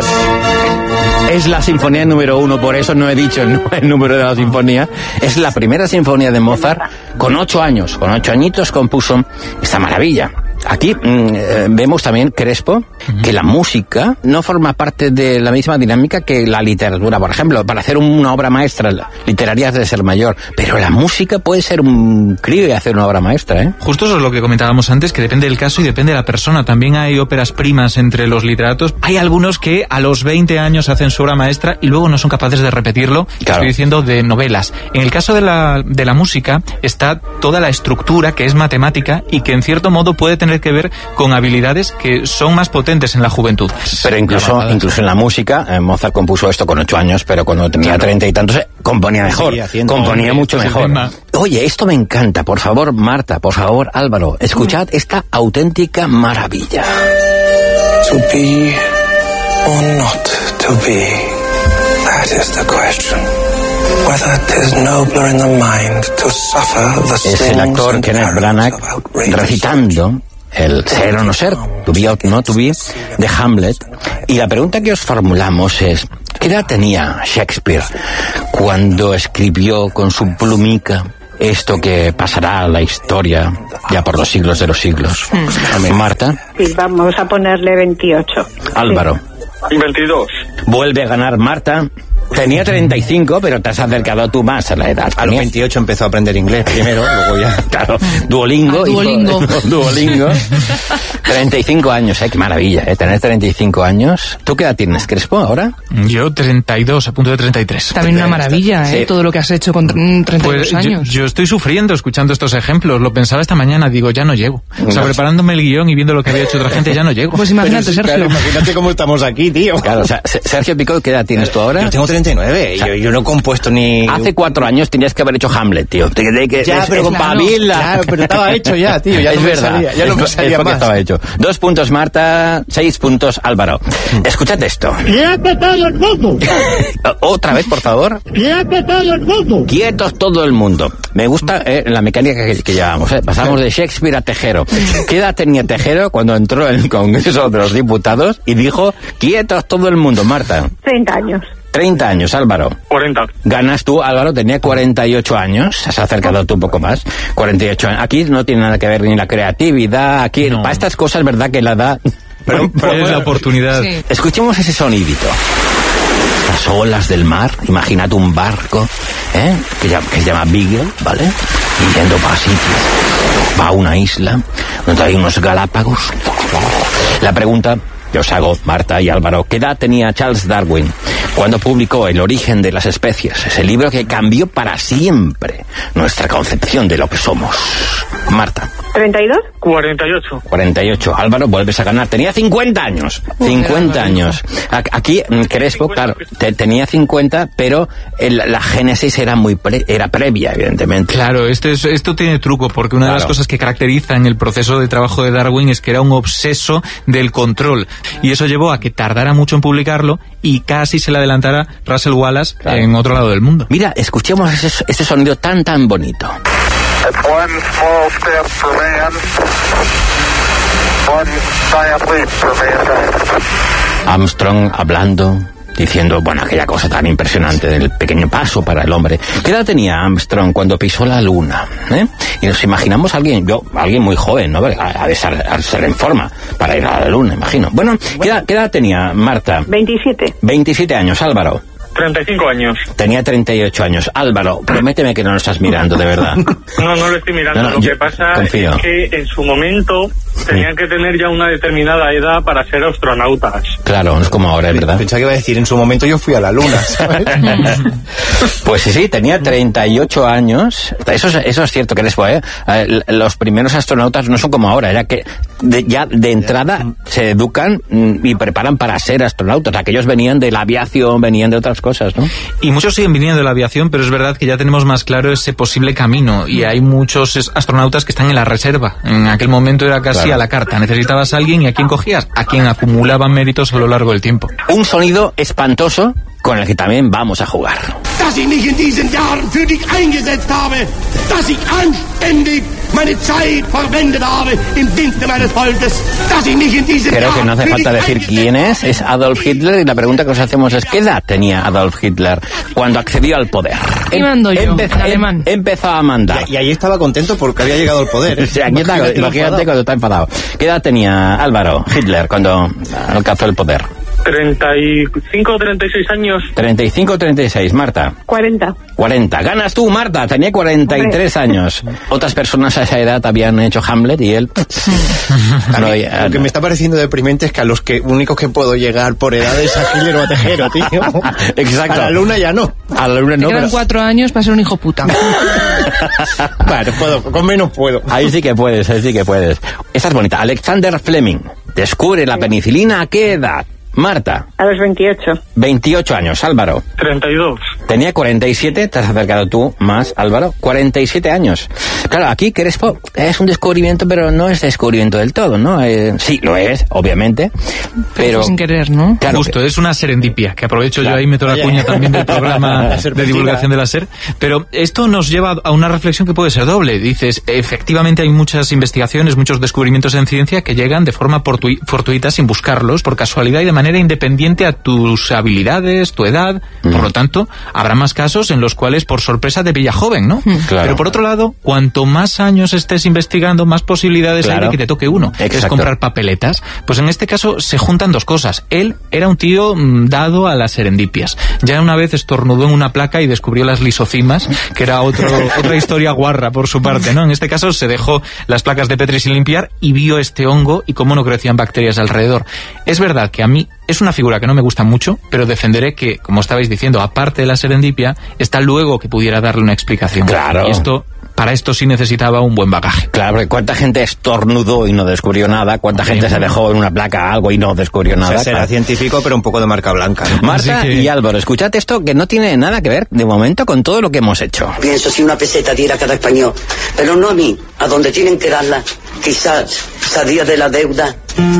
Es la sinfonía número uno, por eso no he dicho el, el número de la sinfonía. Es la primera sinfonía de Mozart con ocho años. Con ocho añitos compuso esta maravilla. Aquí mmm, eh, vemos también, Crespo, uh-huh. que la música no forma parte de la misma dinámica que la literatura. Por ejemplo, para hacer una obra maestra literaria debe ser mayor, pero la música puede ser un crío y hacer una obra maestra, ¿eh? Justo eso es lo que comentábamos antes, que depende del caso y depende de la persona. También hay óperas primas entre los literatos. Hay algunos que a los veinte años hacen su obra maestra y luego no son capaces de repetirlo. Claro. Estoy diciendo de novelas. En el caso de la, de la música está toda la estructura que es matemática y que en cierto modo puede tener que ver con habilidades que son más potentes en la juventud. Pero incluso incluso en la música, eh, Mozart compuso esto con ocho años, pero cuando tenía treinta y tantos eh, componía mejor, sí, componía mucho mejor. Oye, esto me encanta, por favor, Marta, por favor, Álvaro, escuchad esta auténtica maravilla. To be or not to be, that is the question. Whether 'tis nobler in the mind to suffer the es el actor Kenneth Branagh recitando el ser o no ser, to be or not to be, de Hamlet. Y la pregunta que os formulamos es, ¿qué edad tenía Shakespeare cuando escribió con su plumica esto que pasará a la historia ya por los siglos de los siglos? Mm. Marta. Sí, vamos a ponerle veintiocho. Álvaro. Sí. veintidós. Vuelve a ganar Marta. Tenía treinta y cinco, pero te has acercado tú más a la edad. A los veintiocho empezó a aprender inglés primero, luego ya... Claro, Duolingo. Ah, Duolingo. Hizo, Duolingo. treinta y cinco años, ¿eh? Qué maravilla, ¿eh? Tener treinta y cinco años. ¿Tú qué edad tienes, Crespo, ahora? Yo treinta y dos, a punto de treinta y tres. También una maravilla, ¿eh? Sí. Todo lo que has hecho con treinta y dos pues años. Yo, yo estoy sufriendo escuchando estos ejemplos. Lo pensaba esta mañana, digo, ya no llego. O sea, preparándome el guión y viendo lo que había hecho otra gente, ya no llego. Pues imagínate, Sergio. Claro, imagínate cómo estamos aquí, tío. Claro, o sea, Sergio Picó, ¿qué edad tienes tú ahora? Yo tengo treinta y nueve, o sea, yo, yo no he compuesto ni... Hace cuatro años tenías que haber hecho Hamlet, tío. Te, te, que, ya, es, pero es con pabila. Claro, pero estaba hecho ya, tío. Ya es no me verdad. Salía, ya no me salía es más. Estaba hecho. Dos puntos Marta, seis puntos Álvaro. Escúchate esto. ¡Quieto todo el mundo! Otra vez, por favor. ¡Quieto todo el mundo! Quietos todo el mundo. Me gusta eh, la mecánica que, que llevamos. Eh. Pasamos de Shakespeare a Tejero. ¿Qué edad tenía Tejero cuando entró en el Congreso de los Diputados y dijo, quietos todo el mundo? Marta. treinta años. treinta años, Álvaro. cuarenta. Ganas tú, Álvaro, tenía cuarenta y ocho años. Has acercado tú un poco más. cuarenta y ocho años. Aquí no tiene nada que ver ni la creatividad. Aquí, no. Para estas cosas, verdad que la da... Pero, pero es la oportunidad. Sí. Escuchemos ese sonidito. Las olas del mar. Imagínate un barco, ¿eh? que, llama, que se llama Beagle, ¿vale? Y yendo para sitios. Va a una isla donde hay unos Galápagos. La pregunta que os hago, Marta y Álvaro, ¿qué edad tenía Charles Darwin cuando publicó El origen de las especies? Ese libro que cambió para siempre nuestra concepción de lo que somos. Marta. ¿treinta y dos? cuarenta y ocho. cuarenta y ocho. Álvaro, vuelves a ganar. Tenía cincuenta años. cincuenta años. Aquí, Crespo, claro, te, tenía cincuenta, pero el, la génesis era muy pre, era previa, evidentemente. Claro, esto, es, esto tiene truco, porque una claro. de las cosas que caracteriza en el proceso de trabajo de Darwin es que era un obseso del control. Y eso llevó a que tardara mucho en publicarlo y casi se le adelantara Russell Wallace claro. en otro lado del mundo. Mira, escuchemos ese, ese sonido tan, tan bonito. One small step for man, one giant leap for mankind. Armstrong hablando, diciendo, bueno, aquella cosa tan impresionante del pequeño paso para el hombre. ¿Qué edad tenía Armstrong cuando pisó la luna? ¿Eh? Y nos imaginamos a alguien, yo, alguien muy joven, ¿no? A de ser, a ser en forma para ir a la luna, imagino. Bueno, ¿qué edad, qué edad tenía Marta? veintisiete. veintisiete años, Álvaro. treinta y cinco años. Tenía treinta y ocho años. Álvaro, prométeme que no lo estás mirando, de verdad. No, no lo estoy mirando. No, no, lo que pasa confío. es que en su momento tenían que tener ya una determinada edad para ser astronautas. Claro, no es como ahora, es verdad. Pensaba que iba a decir, en su momento yo fui a la luna, ¿sabes? Pues sí, sí, tenía treinta y ocho años. Eso es, eso es cierto que después, ¿eh? Los primeros astronautas no son como ahora, era que de, ya de entrada se educan y preparan para ser astronautas. Aquellos venían de la aviación, venían de otras cosas, ¿no? Y muchos siguen viniendo de la aviación, pero es verdad que ya tenemos más claro ese posible camino y hay muchos astronautas que están en la reserva. En aquel momento era casi claro. a la carta. Necesitabas a alguien y ¿a quién cogías? A quien acumulaba méritos a lo largo del tiempo. Un sonido espantoso con el que también vamos a jugar. Dass ich mich in diesen Jahren für dich eingesetzt habe, dass ich anständig meine Zeit verwendet habe im Dienste meines Volkes, dass ich mich in diesen Creo que no hace Jahren falta decir quién es, es Adolf Hitler, y la pregunta que os hacemos es ¿qué edad tenía Adolf Hitler cuando accedió al poder? Y mando yo, Empezó, en alemán. em- empezó a mandar. Y, y ahí estaba contento porque había llegado al poder. ¿eh? Sí, aquí está, Imagínate imagínate enfadado. cuando está enfadado. ¿Qué edad tenía Álvaro Hitler cuando alcanzó el poder? treinta y cinco o treinta y seis años. treinta y cinco o treinta y seis, Marta. cuarenta. cuarenta. Ganas tú, Marta. Tenía cuarenta y tres años. Otras personas a esa edad habían hecho Hamlet y él... A no, mí, ya- lo que me está pareciendo deprimente es que a los que únicos que puedo llegar por edad es a Hitler o a Tejero, tío. Exacto. A la luna ya no. A la luna Te no, quedan pero... cuatro años para ser un hijo puta. Bueno, puedo, con menos puedo. Ahí sí que puedes, ahí sí que puedes. Esta es bonita. Alexander Fleming descubre la penicilina ¿a qué edad? Marta. A los veintiocho. veintiocho años. Álvaro. treinta y dos. Tenía cuarenta y siete, te has acercado tú más, Álvaro. cuarenta y siete años. Claro, aquí Crespo es un descubrimiento, pero no es descubrimiento del todo, ¿no? Eh, sí, lo es, obviamente, pero... Fue sin querer, ¿no? Claro, Justo, es una serendipia, que aprovecho Claro. yo ahí, meto la Oye. cuña también del programa La de serpentina. divulgación de la SER. Pero esto nos lleva a una reflexión que puede ser doble. Dices, efectivamente hay muchas investigaciones, muchos descubrimientos en ciencia que llegan de forma portui- fortuita, sin buscarlos, por casualidad y de manera independiente a tus habilidades, tu edad. Mm. Por lo tanto, habrá más casos en los cuales por sorpresa te pilla joven, ¿no? Claro. Pero por otro lado, cuanto más años estés investigando, más posibilidades hay Claro. de que te toque uno. Es Exacto. comprar papeletas. Pues en este caso se juntan dos cosas. Él era un tío mm, dado a las serendipias. Ya una vez estornudó en una placa y descubrió las lisocimas, que era otro, otra historia guarra por su parte, ¿no? En este caso se dejó las placas de Petri sin limpiar y vio este hongo y cómo no crecían bacterias alrededor. Es verdad que a mí es una figura que no me gusta mucho, pero defenderé que, como estabais diciendo, aparte de la serendipia, está luego que pudiera darle una explicación. Claro. Y esto, para esto sí necesitaba un buen bagaje. Claro, porque cuánta gente estornudó y no descubrió nada, cuánta gente se dejó en una placa algo y no descubrió O sea, nada. será Claro. científico, pero un poco de marca blanca, ¿no? Marta Así que- y Álvaro, escuchad esto que no tiene nada que ver de momento con todo lo que hemos hecho. Pienso si una peseta diera a cada español, pero no a mí, a donde tienen que darla, quizás salía de la deuda.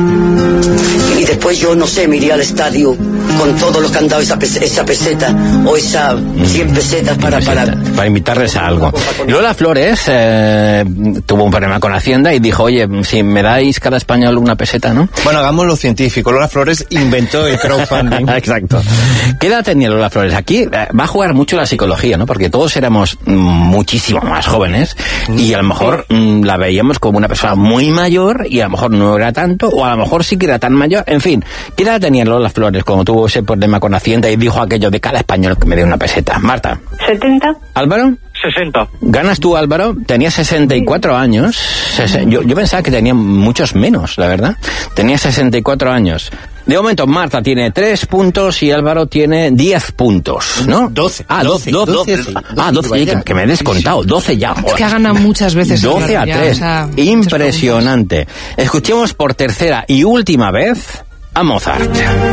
Y después yo, no sé, me iría al estadio con todo lo que han dado esa, pes- esa peseta o esas cien pesetas para... para... Para invitarles a algo. Lola Flores eh, tuvo un problema con Hacienda y dijo, oye, si me dais cada español una peseta, ¿no? Bueno, hagámoslo científico. Lola Flores inventó el crowdfunding. Exacto. ¿Qué edad tenía Lola Flores? Aquí eh, va a jugar mucho la psicología, ¿no? Porque todos éramos mm, muchísimo más jóvenes y a lo mejor mm, la veíamos como una persona muy mayor y a lo mejor no era tanto, o a lo mejor sí que era tan mayor. En fin, ¿qué edad tenía Lola Flores cuando tuvo ese problema con Hacienda y dijo aquello de cada español que me dé una peseta? Marta. setenta. ¿Álvaro? sesenta. ¿Ganas tú, Álvaro? Tenía sesenta y cuatro años. Sese- Yo, yo pensaba que tenía muchos menos, la verdad. Tenía sesenta y cuatro años. De momento, Marta tiene tres puntos y Álvaro tiene diez puntos, ¿no? doce. Ah, doce. doce, doce, doce, ah, doce, vaya. que, que me he descontado. doce ya. Es que ha ganado muchas veces. doce a ya, tres. o sea, Impresionante. Escuchemos por tercera y última vez a Mozart.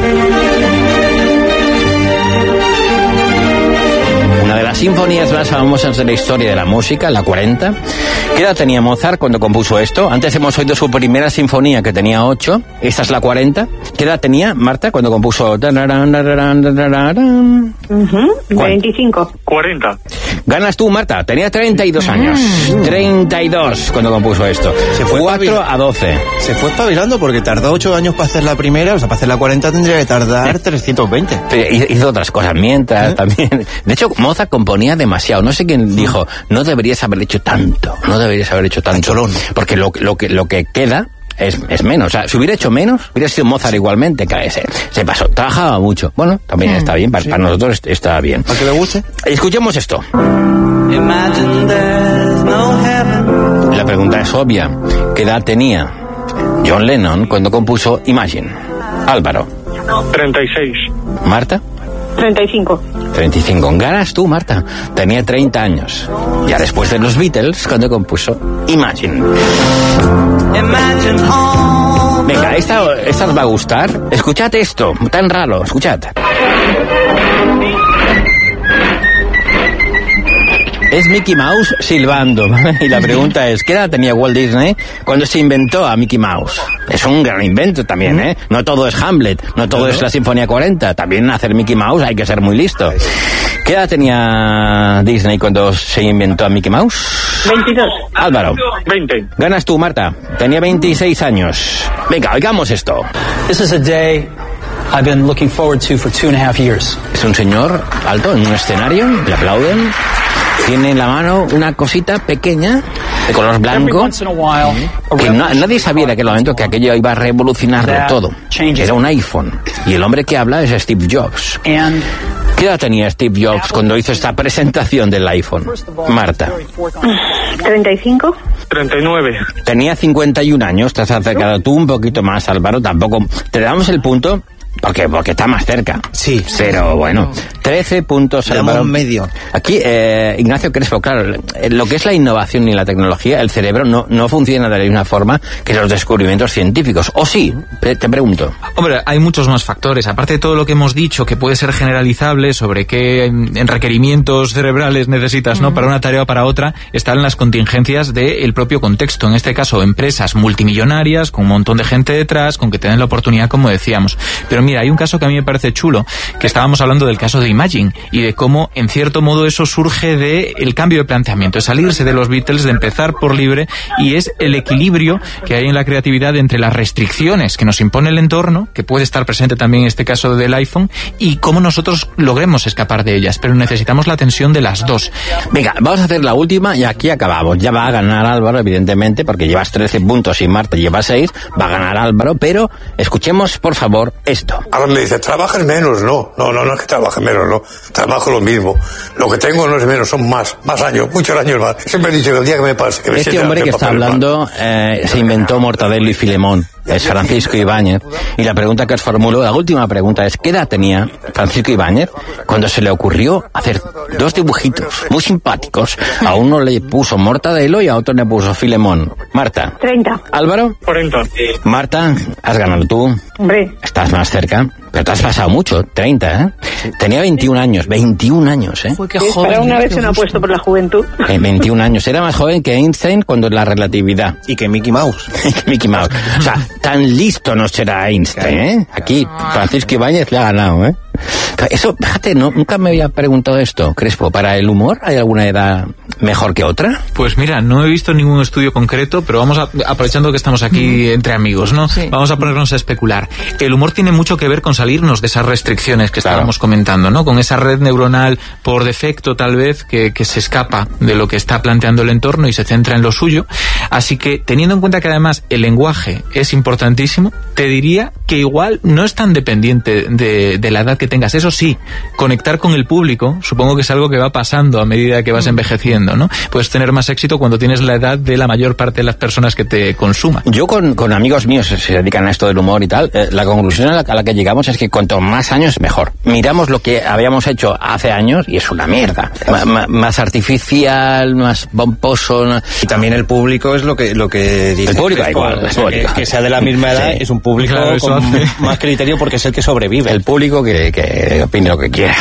Una de las sinfonías más famosas de la historia de la música, la cuarenta. ¿Qué edad tenía Mozart cuando compuso esto? Antes hemos oído su primera sinfonía, que tenía ocho. Esta es la cuarenta. ¿Qué edad tenía Marta cuando compuso? Ujú, veinticinco. cuarenta. Ganas tú, Marta. Tenía treinta y dos años. treinta y dos cuando compuso esto. Se fue cuatro espabil- a doce. Se fue espabilando porque tardó ocho años para hacer la primera, o sea, para hacer la cuarenta tendría que tardar trescientos veinte. Pero hizo otras cosas mientras también. De hecho, Mozart componía demasiado. No sé quién dijo, no deberías haber hecho tanto. No deberías haber hecho tanto. Porque lo, lo, que, lo que queda es, es menos. O sea, si hubiera hecho menos, hubiera sido Mozart igualmente. Que se, se pasó. Trabajaba mucho. Bueno, también Mm, está bien. Para, sí. para nosotros está bien. ¿Para que le guste? Escuchemos esto. La pregunta es obvia. ¿Qué edad tenía John Lennon cuando compuso Imagine? Álvaro. treinta y seis. Marta. treinta y cinco. treinta y cinco. Ganas tú, Marta. Tenía treinta años. Ya después de los Beatles, cuando compuso Imagine. Venga, esta, esta os va a gustar. Escuchad esto, tan raro, escuchad. Es Mickey Mouse silbando. Y la pregunta es, ¿qué edad tenía Walt Disney cuando se inventó a Mickey Mouse? Es un gran invento también, ¿eh? No todo es Hamlet, no todo es la Sinfonía cuarenta. También hacer Mickey Mouse hay que ser muy listo. ¿Qué edad tenía Disney cuando se inventó a Mickey Mouse? veintidós. Álvaro. veinte. Ganas tú, Marta. Tenía veintiséis años. Venga, oigamos esto. This is a day I've been looking forward to for two and a half years. Es un señor alto en un escenario, le aplauden. Tiene en la mano una cosita pequeña de color blanco que no, nadie sabía en aquel momento que aquello iba a revolucionarlo todo. Era un iPhone. Y el hombre que habla es Steve Jobs. ¿Qué edad tenía Steve Jobs cuando hizo esta presentación del iPhone? Marta. ¿treinta y cinco? treinta y nueve. Tenía cincuenta y un años. Te has acercado tú un poquito más, Álvaro. Tampoco te damos el punto porque porque está más cerca. Sí. Pero bueno, trece puntos, Álvaro. medio. Aquí, eh, Ignacio Crespo, claro, lo que es la innovación y la tecnología, el cerebro no, no funciona de la misma forma que los descubrimientos científicos. ¿O sí? Te pregunto. Hombre, hay muchos más factores. Aparte de todo lo que hemos dicho, que puede ser generalizable sobre qué en requerimientos cerebrales necesitas, ¿no? Para una tarea o para otra, están las contingencias del propio contexto. En este caso, empresas multimillonarias, con un montón de gente detrás, con que tienen la oportunidad, como decíamos. Pero mira, hay un caso que a mí me parece chulo, que estábamos hablando del caso de Imagine, y de cómo, en cierto modo, eso surge de el cambio de planteamiento, de salirse de los Beatles, de empezar por libre, y es el equilibrio que hay en la creatividad entre las restricciones que nos impone el entorno, que puede estar presente también en este caso del iPhone, y cómo nosotros logremos escapar de ellas, pero necesitamos la tensión de las dos. Venga, vamos a hacer la última y aquí acabamos. Ya va a ganar Álvaro, evidentemente, porque llevas trece puntos y Marta lleva seis, va a ganar Álvaro, pero escuchemos, por favor, esto. Ahora me dice, ¿trabajas menos? No, no, no, no es que trabaje menos, no. Trabajo lo mismo. Lo que tengo no es menos, son más, más años, muchos años más. Siempre he dicho que el día que me pase, que me Este hombre que está hablando eh, se inventó Mortadelo y Filemón. Es Francisco Ibáñez. Y la pregunta que os formulo, la última pregunta es, ¿qué edad tenía Francisco Ibáñez cuando se le ocurrió hacer dos dibujitos muy simpáticos? A uno le puso Mortadelo y a otro le puso Filemón. Marta. treinta. Álvaro. cuarenta. Marta, has ganado tú. Hombre. Estás más cerca. Pero te has pasado mucho, treinta, ¿eh? Tenía veintiún años, veintiún años, ¿eh? Uy, qué joven. Para una vez se me ha puesto por la juventud. Eh, veintiún años. Era más joven que Einstein cuando la relatividad. Y que Mickey Mouse. Y que Mickey Mouse. O sea, tan listo no será Einstein, ¿eh? Aquí Francisco Ibáñez le ha ganado, ¿eh? Eso, fíjate, no, nunca me había preguntado esto, Crespo. ¿Para el humor hay alguna edad mejor que otra? Pues mira, no he visto ningún estudio concreto, pero vamos a, aprovechando que estamos aquí entre amigos, ¿no? Sí. Vamos a ponernos a especular. El humor tiene mucho que ver con salirnos de esas restricciones que claro. estábamos comentando, ¿no? Con esa red neuronal por defecto, tal vez, que, que se escapa de lo que está planteando el entorno y se centra en lo suyo. Así que, teniendo en cuenta que además el lenguaje es importantísimo, te diría que igual no es tan dependiente de, de la edad que tengas. Eso sí, conectar con el público, supongo que es algo que va pasando a medida que vas envejeciendo, ¿no? Puedes tener más éxito cuando tienes la edad de la mayor parte de las personas que te consuman. Yo con, con amigos míos que se dedican a esto del humor y tal, eh, la conclusión a la, a la que llegamos es que cuanto más años mejor. Miramos lo que habíamos hecho hace años y es una mierda. Ma, ma, más artificial, más pomposo. No... Y también el público es lo que lo que dice. El público da igual. O sea, que, que sea de la misma edad sí. Es un público claro, con hace... más criterio porque es el que sobrevive. El público que, que opine lo que quiera.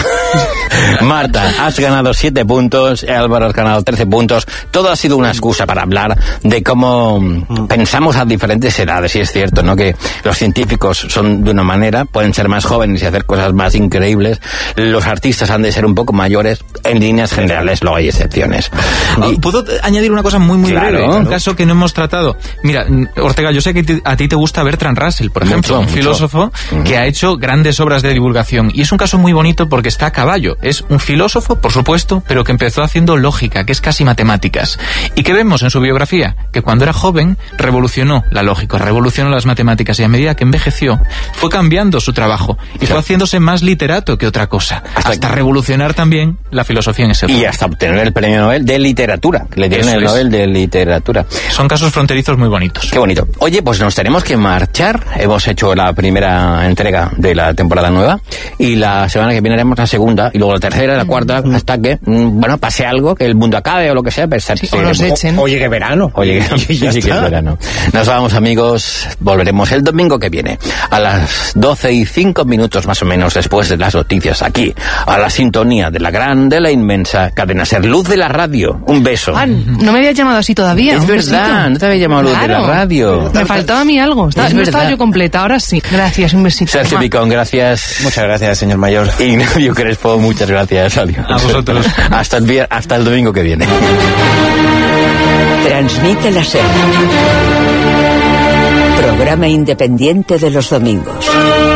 Marta, has ganado siete puntos, Álvaro has ganado trece puntos. Todo ha sido una excusa para hablar de cómo mm. pensamos a diferentes edades. Y es cierto, ¿no? Que los científicos son de una manera, pueden ser más jóvenes y hacer cosas más increíbles. Los artistas han de ser un poco mayores. En líneas generales, luego hay excepciones. Y... ¿Puedo añadir una cosa muy, muy claro, breve? Claro. Un caso que no hemos tratado. Mira, Ortega, yo sé que te, a ti te gusta Bertrand Russell, por ejemplo, mucho, un mucho. filósofo uh-huh. que ha hecho grandes obras de divulgación. Y es un caso muy bonito porque está a caballo. Es un filósofo, por supuesto, pero que empezó haciendo lógica, que es casi matemáticas. ¿Y qué vemos en su biografía? Que cuando era joven revolucionó la lógica, revolucionó las matemáticas y a medida que envejeció fue cambiando su trabajo y fue haciéndose más literato que otra cosa. Hasta, hasta revolucionar también la filosofía en ese punto. Y hasta obtener el premio Nobel de literatura. Le dieron el Nobel de literatura. Son casos fronterizos muy bonitos. Qué bonito. Oye, pues nos tenemos que marchar. Hemos hecho la primera entrega de la temporada nueva y la semana que viene haremos la segunda y luego luego la tercera, la cuarta, mm. hasta que, mm, bueno, pase algo, que el mundo acabe o lo que sea, pero sí, o nos echen. O, o llegue verano. O llegue, sí, sí, que es verano. Nos vamos, amigos, volveremos el domingo que viene, a las doce y cinco minutos más o menos después de las noticias, aquí, a la sintonía de la gran, de la inmensa cadena SER, Luz de la Radio. Un beso. Ah, no me habías llamado así todavía. Es verdad, besito. No te había llamado Luz claro. de la Radio. Me faltaba a mí algo. Estaba, no estaba yo completa, ahora sí. Gracias, un besito. Sergio Picón, gracias. Muchas gracias, señor mayor. Ignacio Crespo, muchas gracias. Adiós. A vosotros. Hasta el, hasta el domingo que viene. Transmite la SER. Programa independiente de los domingos.